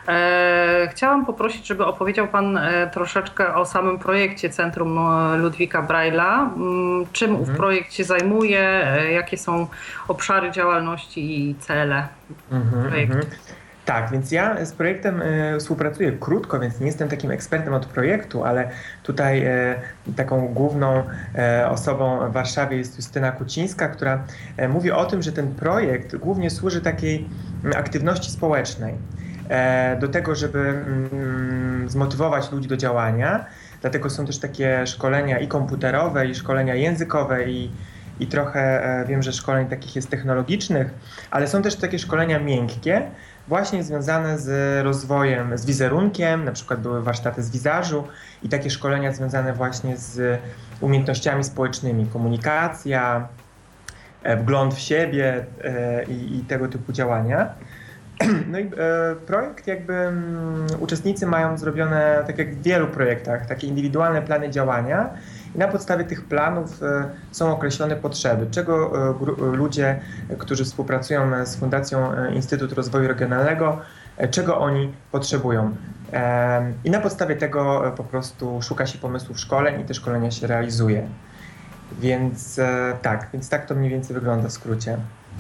chciałam poprosić, żeby opowiedział pan troszeczkę o samym projekcie Centrum Ludwika Braille'a. Czym mhm. ów projekt się zajmuje, jakie są obszary działalności i cele mhm, projektu? Mhm. Tak, więc ja z projektem y, współpracuję krótko, więc nie jestem takim ekspertem od projektu, ale tutaj y, taką główną y, osobą w Warszawie jest Justyna Kucińska, która y, mówi o tym, że ten projekt głównie służy takiej y, aktywności społecznej, y, do tego, żeby y, zmotywować ludzi do działania. Dlatego są też takie szkolenia i komputerowe, i szkolenia językowe, i i trochę y, wiem, że szkoleń takich jest technologicznych, ale są też takie szkolenia miękkie, właśnie związane z rozwojem, z wizerunkiem, na przykład były warsztaty z wizażu i takie szkolenia związane właśnie z umiejętnościami społecznymi, komunikacja, wgląd w siebie i, i tego typu działania. No i projekt jakby uczestnicy mają zrobione, tak jak w wielu projektach, takie indywidualne plany działania i na podstawie tych planów są określone potrzeby, czego ludzie, którzy współpracują z Fundacją Instytut Rozwoju Regionalnego, czego oni potrzebują. I na podstawie tego po prostu szuka się pomysłów szkoleń i te szkolenia się realizuje. Więc tak, więc tak to mniej więcej wygląda w skrócie.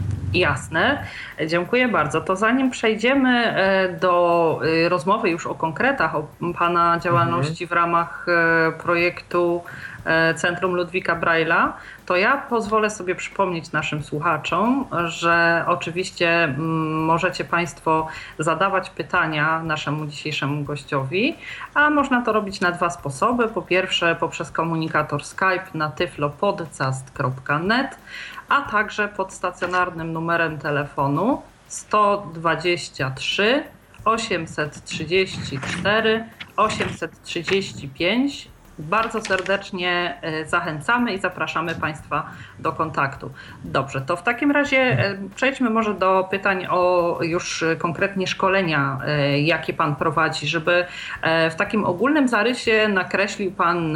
Jasne, dziękuję bardzo. To zanim przejdziemy do rozmowy już o konkretach, o pana działalności mhm. w ramach projektu Centrum Ludwika Braille'a, to ja pozwolę sobie przypomnieć naszym słuchaczom, że oczywiście możecie państwo zadawać pytania naszemu dzisiejszemu gościowi, a można to robić na dwa sposoby. Po pierwsze poprzez komunikator Skype na tyflopodcast kropka net, a także pod stacjonarnym numerem telefonu sto dwadzieścia trzy osiemset trzydzieści cztery osiemset trzydzieści pięć. Bardzo serdecznie zachęcamy i zapraszamy państwa do kontaktu. Dobrze, to w takim razie przejdźmy może do pytań o już konkretnie szkolenia, jakie pan prowadzi, żeby w takim ogólnym zarysie nakreślił pan,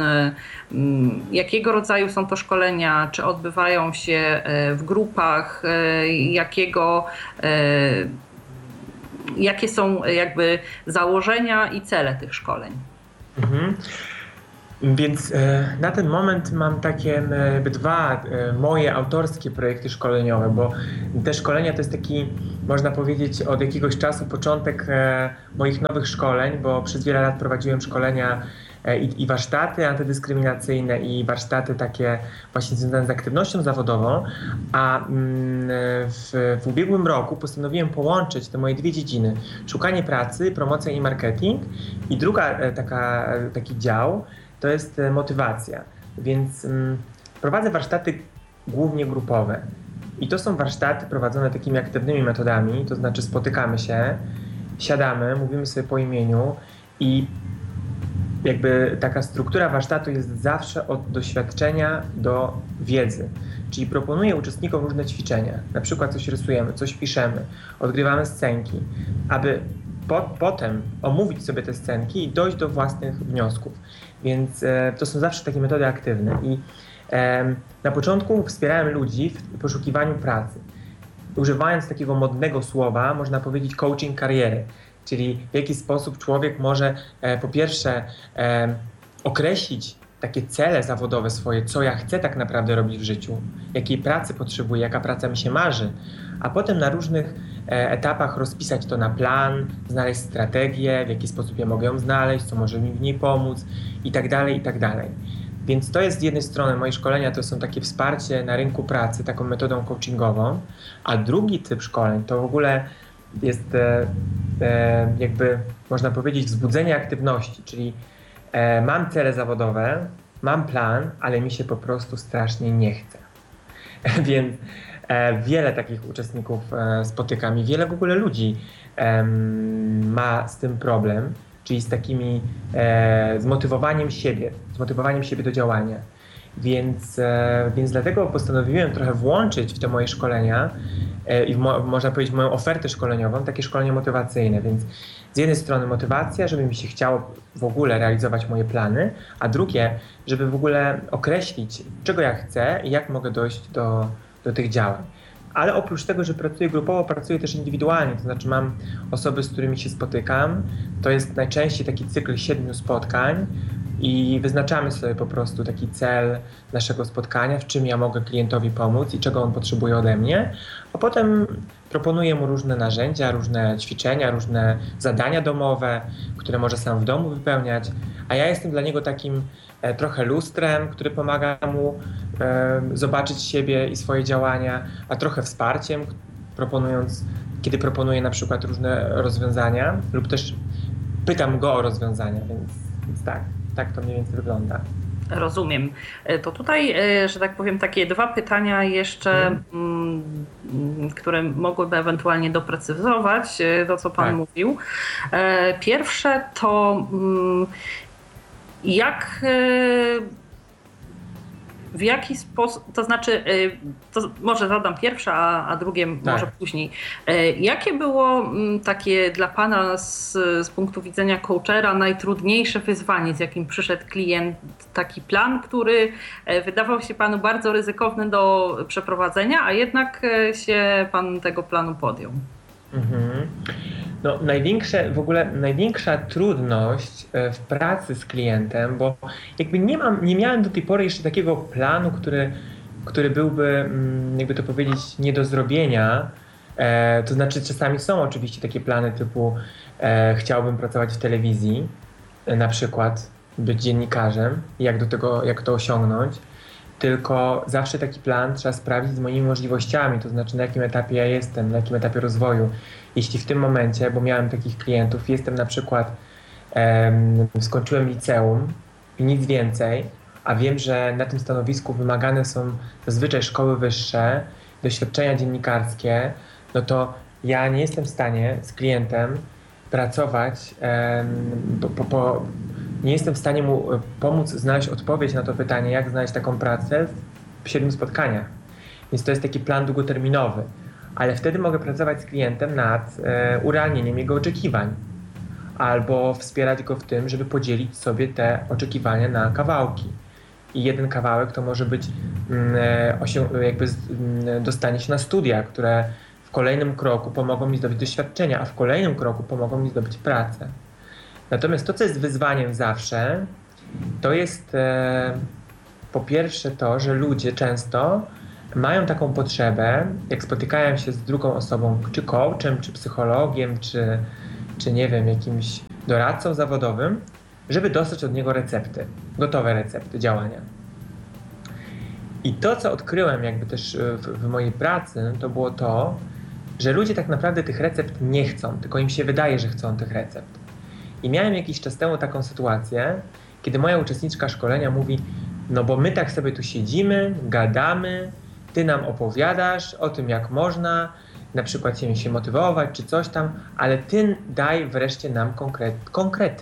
jakiego rodzaju są to szkolenia, czy odbywają się w grupach, jakiego, jakie są jakby założenia i cele tych szkoleń. Mhm. Więc e, na ten moment mam takie e, dwa e, moje autorskie projekty szkoleniowe, bo te szkolenia to jest taki, można powiedzieć, od jakiegoś czasu początek e, moich nowych szkoleń, bo przez wiele lat prowadziłem szkolenia e, i, i warsztaty antydyskryminacyjne i warsztaty takie właśnie związane z aktywnością zawodową, a mm, w, w ubiegłym roku postanowiłem połączyć te moje dwie dziedziny, szukanie pracy, promocja i marketing, i druga e, taka, taki dział to jest motywacja, więc um, prowadzę warsztaty głównie grupowe i to są warsztaty prowadzone takimi aktywnymi metodami, to znaczy spotykamy się, siadamy, mówimy sobie po imieniu i jakby taka struktura warsztatu jest zawsze od doświadczenia do wiedzy, czyli proponuję uczestnikom różne ćwiczenia, na przykład coś rysujemy, coś piszemy, odgrywamy scenki, aby po, potem omówić sobie te scenki i dojść do własnych wniosków. Więc e, to są zawsze takie metody aktywne i e, na początku wspierałem ludzi w poszukiwaniu pracy. Używając takiego modnego słowa, można powiedzieć coaching kariery, czyli w jaki sposób człowiek może e, po pierwsze e, określić takie cele zawodowe swoje, co ja chcę tak naprawdę robić w życiu, jakiej pracy potrzebuję, jaka praca mi się marzy, a potem na różnych e, etapach rozpisać to na plan, znaleźć strategię, w jaki sposób ja mogę ją znaleźć, co może mi w niej pomóc i tak dalej, i tak dalej. Więc to jest z jednej strony moje szkolenia, to są takie wsparcie na rynku pracy, taką metodą coachingową, a drugi typ szkoleń to w ogóle jest e, e, jakby, można powiedzieć, wzbudzenie aktywności, czyli e, mam cele zawodowe, mam plan, ale mi się po prostu strasznie nie chce. Więc e, wiele takich uczestników e, spotykam i wiele w ogóle ludzi e, ma z tym problem, czyli z takimi, e, zmotywowaniem siebie, zmotywowaniem siebie do działania. Więc, e, więc dlatego postanowiłem trochę włączyć w te moje szkolenia e, i w mo, można powiedzieć moją ofertę szkoleniową, takie szkolenie motywacyjne, więc z jednej strony motywacja, żeby mi się chciało w ogóle realizować moje plany, a drugie, żeby w ogóle określić, czego ja chcę i jak mogę dojść do, do tych działań. Ale oprócz tego, że pracuję grupowo, pracuję też indywidualnie, to znaczy mam osoby, z którymi się spotykam. To jest najczęściej taki cykl siedmiu spotkań i wyznaczamy sobie po prostu taki cel naszego spotkania, w czym ja mogę klientowi pomóc i czego on potrzebuje ode mnie, a potem proponuję mu różne narzędzia, różne ćwiczenia, różne zadania domowe, które może sam w domu wypełniać, a ja jestem dla niego takim e, trochę lustrem, który pomaga mu e, zobaczyć siebie i swoje działania, a trochę wsparciem, proponując, kiedy proponuję na przykład różne rozwiązania lub też pytam go o rozwiązania, więc, więc tak, tak to mniej więcej wygląda. Rozumiem. To tutaj, że tak powiem, takie dwa pytania jeszcze, hmm. które mogłyby ewentualnie doprecyzować to, co Pan tak. mówił. Pierwsze to jak, w jaki sposób, to znaczy, to może zadam pierwsze, a, a drugie tak. może później. Jakie było takie dla Pana z, z punktu widzenia coachera najtrudniejsze wyzwanie, z jakim przyszedł klient, taki plan, który wydawał się Panu bardzo ryzykowny do przeprowadzenia, a jednak się Pan tego planu podjął? Mhm. No, największe, w ogóle największa trudność w pracy z klientem, bo jakby nie mam, nie miałem do tej pory jeszcze takiego planu, który, który byłby, jakby to powiedzieć, nie do zrobienia. E, to znaczy czasami są oczywiście takie plany typu e, chciałbym pracować w telewizji, e, na przykład być dziennikarzem, jak do tego, jak to osiągnąć. Tylko zawsze taki plan trzeba sprawdzić z moimi możliwościami, to znaczy na jakim etapie ja jestem, na jakim etapie rozwoju. Jeśli w tym momencie, bo miałem takich klientów, jestem na przykład, um, skończyłem liceum i nic więcej, a wiem, że na tym stanowisku wymagane są zazwyczaj szkoły wyższe, doświadczenia dziennikarskie, no to ja nie jestem w stanie z klientem pracować um, po, po, po nie jestem w stanie mu pomóc znaleźć odpowiedź na to pytanie, jak znaleźć taką pracę w siedmiu spotkaniach. Więc to jest taki plan długoterminowy. Ale wtedy mogę pracować z klientem nad e, urealnieniem jego oczekiwań. Albo wspierać go w tym, żeby podzielić sobie te oczekiwania na kawałki. I jeden kawałek to może być mm, osią- jakby mm, dostanie się na studia, które w kolejnym kroku pomogą mi zdobyć doświadczenia, a w kolejnym kroku pomogą mi zdobyć pracę. Natomiast to, co jest wyzwaniem zawsze, to jest e, po pierwsze to, że ludzie często mają taką potrzebę, jak spotykają się z drugą osobą, czy coachem, czy psychologiem, czy, czy nie wiem, jakimś doradcą zawodowym, żeby dostać od niego recepty, gotowe recepty działania. I to, co odkryłem jakby też w, w mojej pracy, to było to, że ludzie tak naprawdę tych recept nie chcą, tylko im się wydaje, że chcą tych recept. I miałem jakiś czas temu taką sytuację, kiedy moja uczestniczka szkolenia mówi, no bo my tak sobie tu siedzimy, gadamy, ty nam opowiadasz o tym, jak można na przykład się, się motywować czy coś tam, ale ty daj wreszcie nam konkret, konkrety.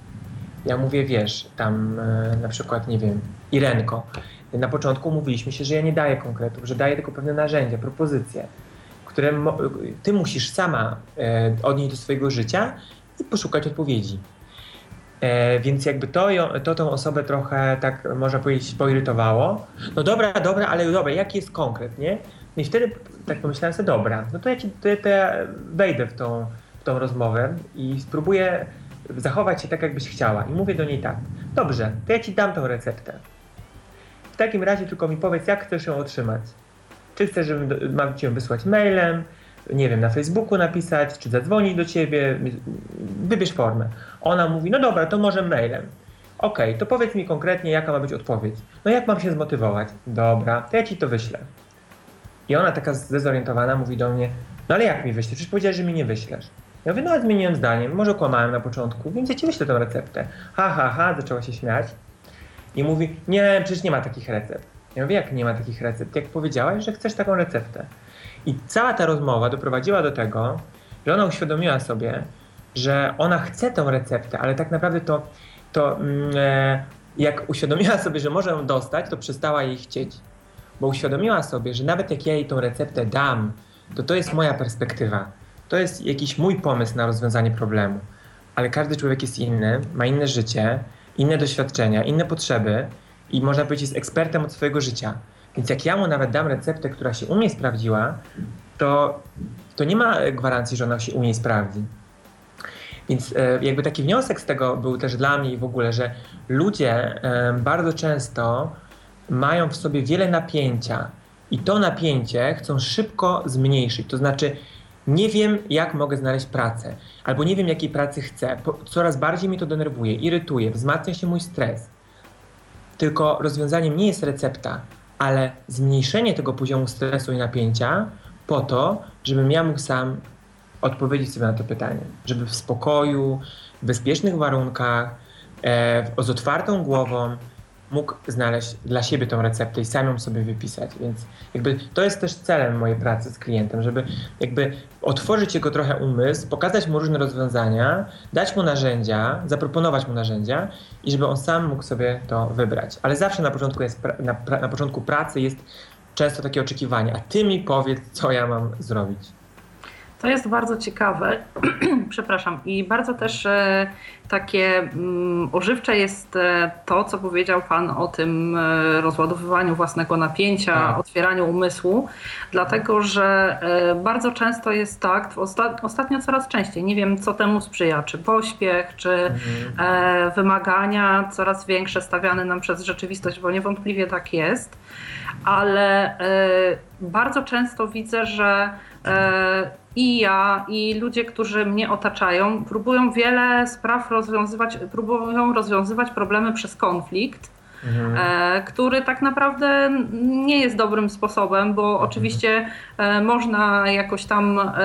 Ja mówię, wiesz, tam e, na przykład, nie wiem, Irenko, na początku mówiliśmy się, że ja nie daję konkretów, że daję tylko pewne narzędzia, propozycje, które mo- ty musisz sama e, odnieść do swojego życia i poszukać odpowiedzi. E, więc jakby to, ją, to tą osobę trochę, tak można powiedzieć, poirytowało. No dobra, dobra, ale dobra, jaki jest konkret, nie? I wtedy tak pomyślałem sobie, dobra, no to ja, ci, to, to ja wejdę w tą, w tą rozmowę i spróbuję zachować się tak, jakbyś chciała. I mówię do niej tak, dobrze, to ja ci dam tą receptę. W takim razie tylko mi powiedz, jak chcesz ją otrzymać. Czy chcesz, żebym mam ci ją wysłać mailem, nie wiem, na Facebooku napisać, czy zadzwonić do ciebie, wybierz formę. Ona mówi, no dobra, to może mailem. Okej, okay, to powiedz mi konkretnie, jaka ma być odpowiedź. No jak mam się zmotywować? Dobra, to ja ci to wyślę. I ona taka zdezorientowana mówi do mnie, no ale jak mi wyślesz? Przecież powiedziałeś, że mi nie wyślesz. Ja mówię, no zmieniłem zdanie, może kłamałem na początku, więc ja ci wyślę tę receptę. Ha, ha, ha, zaczęła się śmiać. I mówi, nie, przecież nie ma takich recept. Ja mówię, jak nie ma takich recept? Jak powiedziałaś, że chcesz taką receptę. I cała ta rozmowa doprowadziła do tego, że ona uświadomiła sobie, że ona chce tę receptę, ale tak naprawdę to, to mm, jak uświadomiła sobie, że może ją dostać, to przestała jej chcieć. Bo uświadomiła sobie, że nawet jak ja jej tą receptę dam, to to jest moja perspektywa. To jest jakiś mój pomysł na rozwiązanie problemu. Ale każdy człowiek jest inny, ma inne życie, inne doświadczenia, inne potrzeby i można powiedzieć, jest ekspertem od swojego życia. Więc jak ja mu nawet dam receptę, która się u mnie sprawdziła, to, to nie ma gwarancji, że ona się u mnie sprawdzi. Więc e, jakby taki wniosek z tego był też dla mnie i w ogóle, że ludzie e, bardzo często mają w sobie wiele napięcia i to napięcie chcą szybko zmniejszyć. To znaczy, nie wiem, jak mogę znaleźć pracę, albo nie wiem, jakiej pracy chcę. Po, coraz bardziej mnie to denerwuje, irytuje, wzmacnia się mój stres. Tylko rozwiązaniem nie jest recepta, ale zmniejszenie tego poziomu stresu i napięcia po to, żebym ja mógł sam odpowiedzieć sobie na to pytanie. Żeby w spokoju, w bezpiecznych warunkach, e, z otwartą głową mógł znaleźć dla siebie tą receptę i sam ją sobie wypisać. Więc jakby to jest też celem mojej pracy z klientem, żeby jakby otworzyć jego trochę umysł, pokazać mu różne rozwiązania, dać mu narzędzia, zaproponować mu narzędzia i żeby on sam mógł sobie to wybrać. Ale zawsze na początku, jest pra- na, pra- na początku pracy jest często takie oczekiwanie, a ty mi powiedz, co ja mam zrobić. To jest bardzo ciekawe, przepraszam, i bardzo też e, takie mm, ożywcze jest e, to, co powiedział Pan o tym e, rozładowywaniu własnego napięcia, tak. Otwieraniu umysłu, dlatego że e, bardzo często jest tak, osta- ostatnio coraz częściej, nie wiem co temu sprzyja, czy pośpiech, czy mhm. e, wymagania coraz większe stawiane nam przez rzeczywistość, bo niewątpliwie tak jest, ale e, bardzo często widzę, że e, i ja, i ludzie, którzy mnie otaczają, próbują wiele spraw rozwiązywać, próbują rozwiązywać problemy przez konflikt, mhm. e, który tak naprawdę nie jest dobrym sposobem, bo mhm. oczywiście e, można jakoś tam e,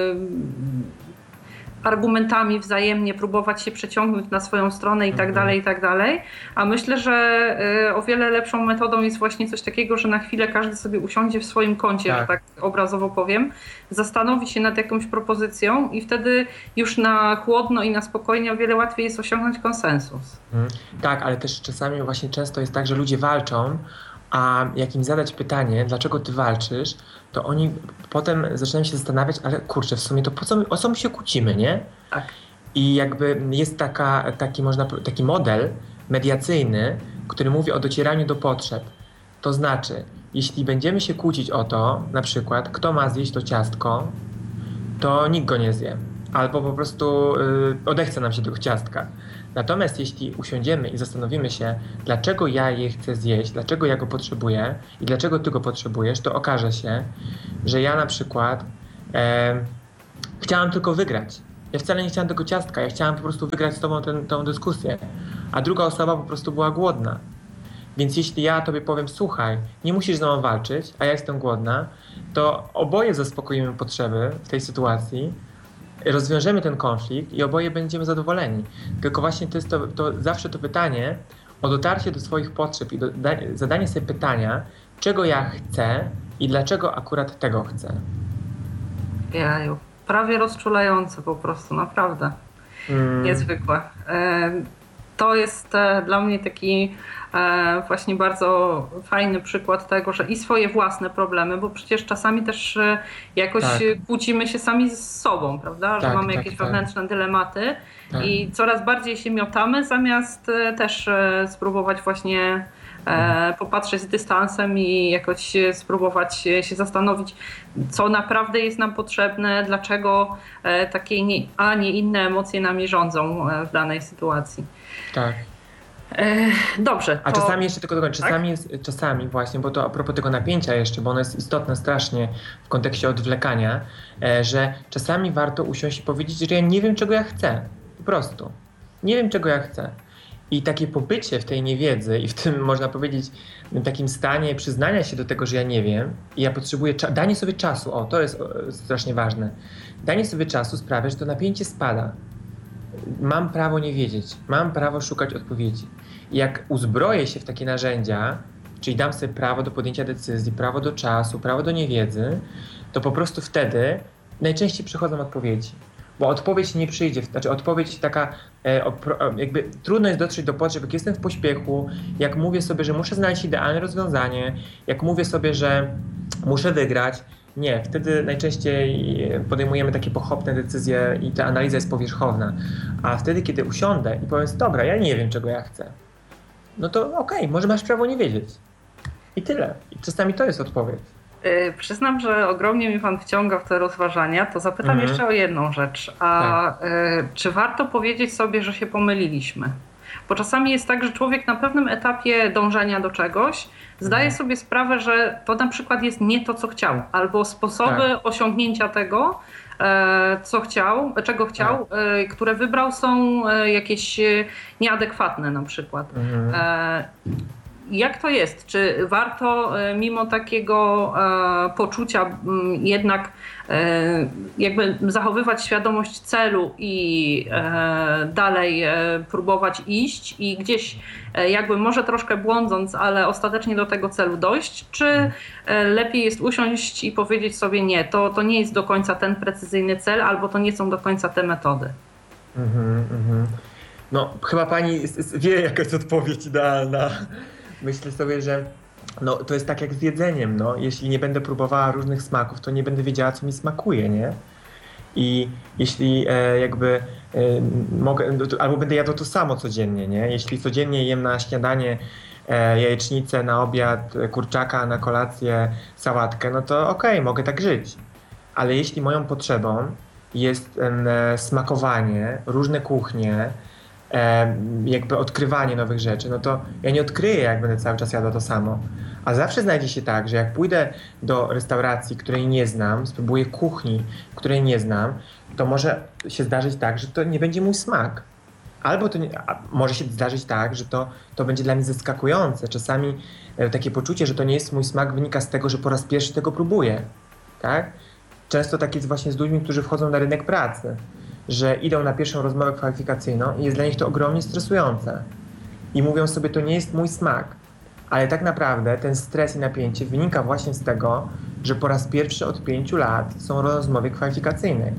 argumentami wzajemnie próbować się przeciągnąć na swoją stronę i tak mhm. dalej, i tak dalej. A myślę, że y, o wiele lepszą metodą jest właśnie coś takiego, że na chwilę każdy sobie usiądzie w swoim kącie, tak. że tak obrazowo powiem, zastanowi się nad jakąś propozycją i wtedy już na chłodno i na spokojnie o wiele łatwiej jest osiągnąć konsensus. Mhm. Tak, ale też czasami właśnie często jest tak, że ludzie walczą, a jak im zadać pytanie, dlaczego ty walczysz, to oni potem zaczynają się zastanawiać, ale kurczę, w sumie to po co my, o co my się kłócimy, nie? Tak. I jakby jest taka, taki, można, taki model mediacyjny, który mówi o docieraniu do potrzeb. To znaczy, jeśli będziemy się kłócić o to, na przykład, kto ma zjeść to ciastko, to nikt go nie zje. albo po prostu y, odechce nam się tego ciastka. Natomiast jeśli usiądziemy i zastanowimy się, dlaczego ja je chcę zjeść, dlaczego ja go potrzebuję i dlaczego ty go potrzebujesz, to okaże się, że ja na przykład e, chciałam tylko wygrać. Ja wcale nie chciałam tego ciastka, ja chciałam po prostu wygrać z tobą ten, tą dyskusję, a druga osoba po prostu była głodna. Więc jeśli ja tobie powiem, słuchaj, nie musisz ze mną walczyć, a ja jestem głodna, to oboje zaspokoimy potrzeby w tej sytuacji, rozwiążemy ten konflikt i oboje będziemy zadowoleni. Tylko właśnie to jest to, to zawsze to pytanie o dotarcie do swoich potrzeb i do, da, zadanie sobie pytania, czego ja chcę i dlaczego akurat tego chcę. Jaju, prawie rozczulające po prostu, naprawdę. Mm. Niezwykłe. To jest dla mnie taki właśnie bardzo fajny przykład tego, że i swoje własne problemy, bo przecież czasami też jakoś tak. kłócimy się sami z sobą, prawda? Że tak, mamy jakieś tak, wewnętrzne tak. dylematy tak. i coraz bardziej się miotamy, zamiast też spróbować właśnie mhm. popatrzeć z dystansem i jakoś spróbować się zastanowić, co naprawdę jest nam potrzebne, dlaczego takie, nie, a nie inne emocje nami rządzą w danej sytuacji. Tak. Dobrze. A to... czasami jeszcze tylko czasami, tak? jest, czasami właśnie, bo to a propos tego napięcia jeszcze, bo ono jest istotne strasznie w kontekście odwlekania, że czasami warto usiąść i powiedzieć, że ja nie wiem, czego ja chcę. Po prostu. Nie wiem, czego ja chcę. I takie pobycie w tej niewiedzy i w tym, można powiedzieć, takim stanie przyznania się do tego, że ja nie wiem i ja potrzebuję, cza- danie sobie czasu, o, to jest strasznie ważne. Danie sobie czasu sprawia, że to napięcie spada. Mam prawo nie wiedzieć, mam prawo szukać odpowiedzi. I jak uzbroję się w takie narzędzia, czyli dam sobie prawo do podjęcia decyzji, prawo do czasu, prawo do niewiedzy, to po prostu wtedy najczęściej przychodzą odpowiedzi. Bo odpowiedź nie przyjdzie, znaczy odpowiedź taka, e, opro, jakby trudno jest dotrzeć do potrzeb, jak jestem w pośpiechu, jak mówię sobie, że muszę znaleźć idealne rozwiązanie, jak mówię sobie, że muszę wygrać. Nie, wtedy najczęściej podejmujemy takie pochopne decyzje i ta analiza jest powierzchowna. A wtedy, kiedy usiądę i powiem, dobra, ja nie wiem, czego ja chcę, no to okej, okay, może masz prawo nie wiedzieć. I tyle. I czasami to jest odpowiedź. Yy, przyznam, że ogromnie mi pan wciąga w te rozważania, to zapytam mhm. jeszcze o jedną rzecz. A tak. yy, czy warto powiedzieć sobie, że się pomyliliśmy? Bo czasami jest tak, że człowiek na pewnym etapie dążenia do czegoś zdaje mhm. sobie sprawę, że to na przykład jest nie to, co chciał, albo sposoby tak. osiągnięcia tego, e, co chciał, czego chciał, tak. e, które wybrał, są e, jakieś nieadekwatne na przykład. Mhm. E, Jak to jest? Czy warto mimo takiego e, poczucia m, jednak e, jakby zachowywać świadomość celu i e, dalej e, próbować iść i gdzieś e, jakby może troszkę błądząc, ale ostatecznie do tego celu dojść? Czy e, lepiej jest usiąść i powiedzieć sobie nie, to, to nie jest do końca ten precyzyjny cel albo to nie są do końca te metody? Mhm, mhm. No chyba pani wie, jaka jest odpowiedź idealna. Myślę sobie, że no, to jest tak jak z jedzeniem, no. Jeśli nie będę próbowała różnych smaków, to nie będę wiedziała, co mi smakuje, nie? I jeśli e, jakby e, mogę, albo będę jadł to samo codziennie, nie? Jeśli codziennie jem na śniadanie e, jajecznicę, na obiad kurczaka, na kolację sałatkę, no to okej, okay, mogę tak żyć. Ale jeśli moją potrzebą jest e, smakowanie, różne kuchnie, jakby odkrywanie nowych rzeczy, no to ja nie odkryję, jak będę cały czas jadł to samo. A zawsze znajdzie się tak, że jak pójdę do restauracji, której nie znam, spróbuję kuchni, której nie znam, to może się zdarzyć tak, że to nie będzie mój smak. Albo to nie, może się zdarzyć tak, że to, to będzie dla mnie zaskakujące. Czasami takie poczucie, że to nie jest mój smak, wynika z tego, że po raz pierwszy tego próbuję. Tak? Często tak jest właśnie z ludźmi, którzy wchodzą na rynek pracy, że idą na pierwszą rozmowę kwalifikacyjną i jest dla nich to ogromnie stresujące. I mówią sobie, to nie jest mój smak. Ale tak naprawdę ten stres i napięcie wynika właśnie z tego, że po raz pierwszy od pięciu lat są w rozmowie kwalifikacyjnej.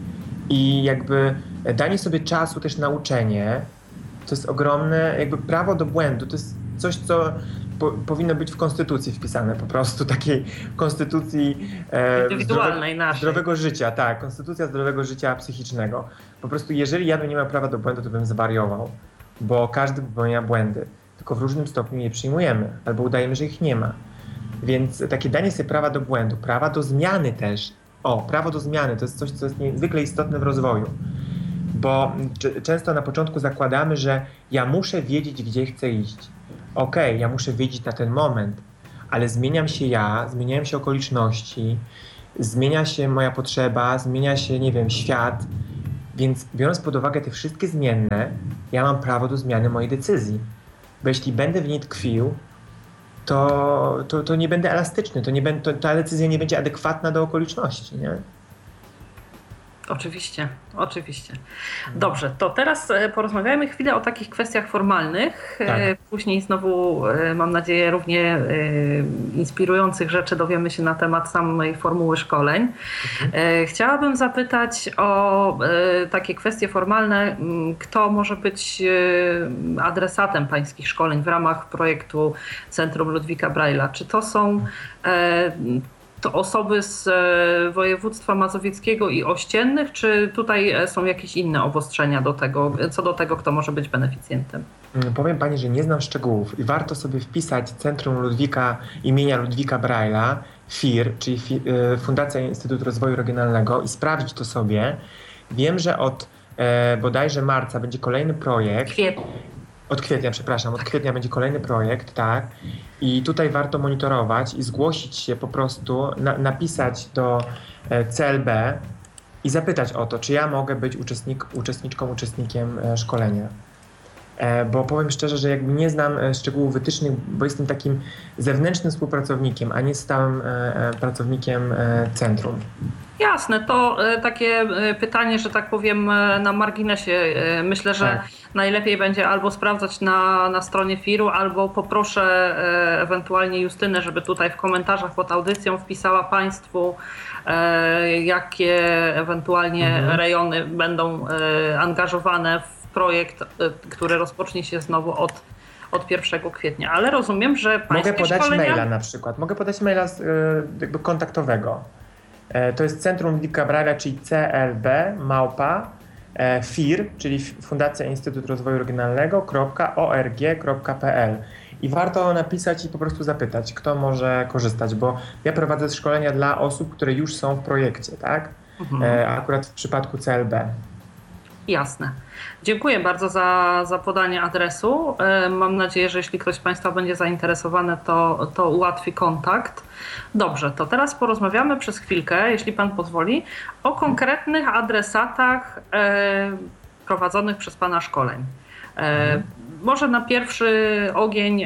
I jakby danie sobie czasu też na uczenie, to jest ogromne jakby prawo do błędu. To jest coś, co po, powinno być w konstytucji wpisane, po prostu takiej konstytucji e, indywidualnej zdrowe, zdrowego życia, tak, konstytucja zdrowego życia psychicznego. Po prostu jeżeli ja bym nie miał prawa do błędu, to bym zwariował, bo każdy popełnia błędy, tylko w różnym stopniu je przyjmujemy, albo udajemy, że ich nie ma. Więc takie danie sobie prawa do błędu, prawa do zmiany też, O, prawo do zmiany to jest coś, co jest niezwykle istotne w rozwoju, bo c- często na początku zakładamy, że ja muszę wiedzieć, gdzie chcę iść. Okej, okay, ja muszę wiedzieć na ten moment, ale zmieniam się ja, zmieniają się okoliczności, zmienia się moja potrzeba, zmienia się, nie wiem, świat, więc biorąc pod uwagę te wszystkie zmienne, ja mam prawo do zmiany mojej decyzji. Bo jeśli będę w niej tkwił, to, to, to nie będę elastyczny, to nie będę, to, ta decyzja nie będzie adekwatna do okoliczności, nie? Oczywiście, oczywiście. Dobrze, to teraz porozmawiajmy chwilę o takich kwestiach formalnych. Tak. Później znowu, mam nadzieję, równie inspirujących rzeczy dowiemy się na temat samej formuły szkoleń. Mhm. Chciałabym zapytać o takie kwestie formalne. Kto może być adresatem pańskich szkoleń w ramach projektu Centrum Ludwika Braille'a? Czy to są to osoby z województwa mazowieckiego i ościennych, czy tutaj są jakieś inne obostrzenia do tego, co do tego, kto może być beneficjentem? Powiem pani, że nie znam szczegółów i warto sobie wpisać Centrum Ludwika imienia Ludwika Braille'a, F I R, czyli Fundacja Instytut Rozwoju Regionalnego, i sprawdzić to sobie. Wiem, że od e, bodajże marca będzie kolejny projekt. Kwietnia. Od kwietnia, przepraszam, od kwietnia będzie kolejny projekt, tak. I tutaj warto monitorować i zgłosić się po prostu, na, napisać do C L B i zapytać o to, czy ja mogę być uczestnik, uczestniczką, uczestnikiem szkolenia. E, bo powiem szczerze, że jakby nie znam szczegółów wytycznych, bo jestem takim zewnętrznym współpracownikiem, a nie stałym e, pracownikiem e, centrum. Jasne, to takie pytanie, że tak powiem, na marginesie. Myślę, że tak. Najlepiej będzie albo sprawdzać na, na stronie F I R-u, albo poproszę ewentualnie Justynę, żeby tutaj w komentarzach pod audycją wpisała Państwu, jakie ewentualnie mhm. rejony będą angażowane w projekt, który rozpocznie się znowu od od pierwszego kwietnia. Ale rozumiem, że Pańskie Mogę podać szkolenia... maila na przykład. Mogę podać maila z, jakby kontaktowego. To jest Centrum Ludwika Braille'a, czyli C L B małpa F I R, czyli Fundacja Instytut Rozwoju Regionalnego .org .p l. I warto napisać i po prostu zapytać, kto może korzystać, bo ja prowadzę szkolenia dla osób, które już są w projekcie, tak? Mhm. Akurat w przypadku C L B. Jasne. Dziękuję bardzo za, za podanie adresu. Mam nadzieję, że jeśli ktoś z Państwa będzie zainteresowany, to, to ułatwi kontakt. Dobrze, to teraz porozmawiamy przez chwilkę, jeśli Pan pozwoli, o konkretnych adresatach e, prowadzonych przez Pana szkoleń. E, może na pierwszy ogień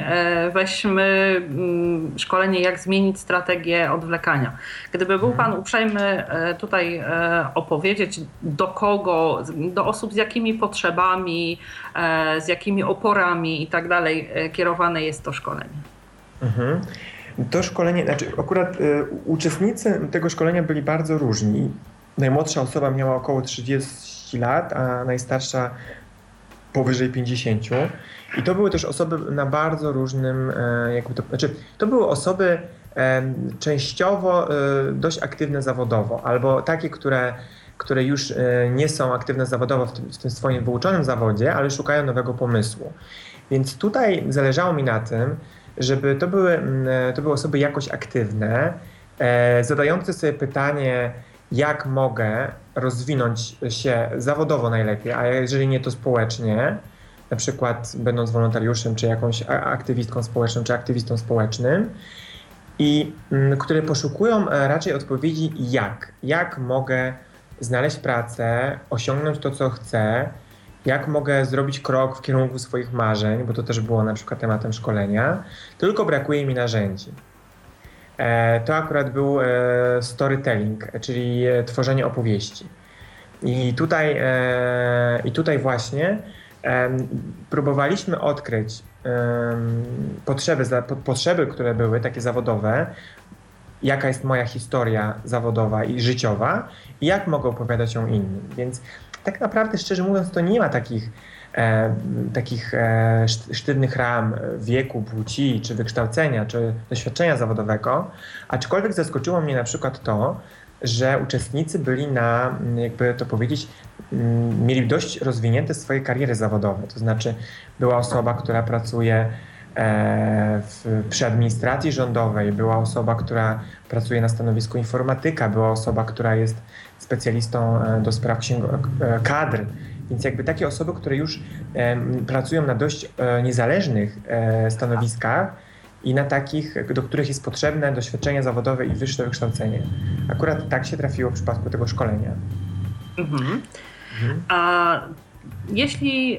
weźmy szkolenie, jak zmienić strategię odwlekania. Gdyby był Pan uprzejmy tutaj opowiedzieć, do kogo, do osób z jakimi potrzebami, z jakimi oporami i tak dalej kierowane jest to szkolenie. Mhm. To szkolenie, znaczy akurat y, uczestnicy tego szkolenia byli bardzo różni. Najmłodsza osoba miała około trzydzieści lat, a najstarsza powyżej pięćdziesięciu. I to były też osoby na bardzo różnym, jakby to, znaczy to były osoby e, częściowo e, dość aktywne zawodowo, albo takie, które, które już e, nie są aktywne zawodowo w tym, w tym swoim wyuczonym zawodzie, ale szukają nowego pomysłu. Więc tutaj zależało mi na tym, żeby to były, to były osoby jakoś aktywne, e, zadające sobie pytanie, jak mogę rozwinąć się zawodowo najlepiej, a jeżeli nie, to społecznie, na przykład będąc wolontariuszem, czy jakąś aktywistką społeczną, czy aktywistą społecznym, i m, które poszukują raczej odpowiedzi jak. Jak mogę znaleźć pracę, osiągnąć to, co chcę, jak mogę zrobić krok w kierunku swoich marzeń, bo to też było na przykład tematem szkolenia, tylko brakuje mi narzędzi. To akurat był storytelling, czyli tworzenie opowieści. I tutaj, i tutaj właśnie próbowaliśmy odkryć potrzeby, potrzeby, które były takie zawodowe, jaka jest moja historia zawodowa i życiowa i jak mogę opowiadać ją innym. Więc tak naprawdę, szczerze mówiąc, to nie ma takich E, takich e, sztywnych ram wieku, płci, czy wykształcenia, czy doświadczenia zawodowego, aczkolwiek zaskoczyło mnie na przykład to, że uczestnicy byli na, jakby to powiedzieć, mieli dość rozwinięte swoje kariery zawodowe. To znaczy była osoba, która pracuje w, przy administracji rządowej, była osoba, która pracuje na stanowisku informatyka, była osoba, która jest specjalistą do spraw księgo- kadr. Więc jakby takie osoby, które już pracują na dość niezależnych stanowiskach i na takich, do których jest potrzebne doświadczenie zawodowe i wyższe wykształcenie. Akurat tak się trafiło w przypadku tego szkolenia. Mhm. Mhm. A jeśli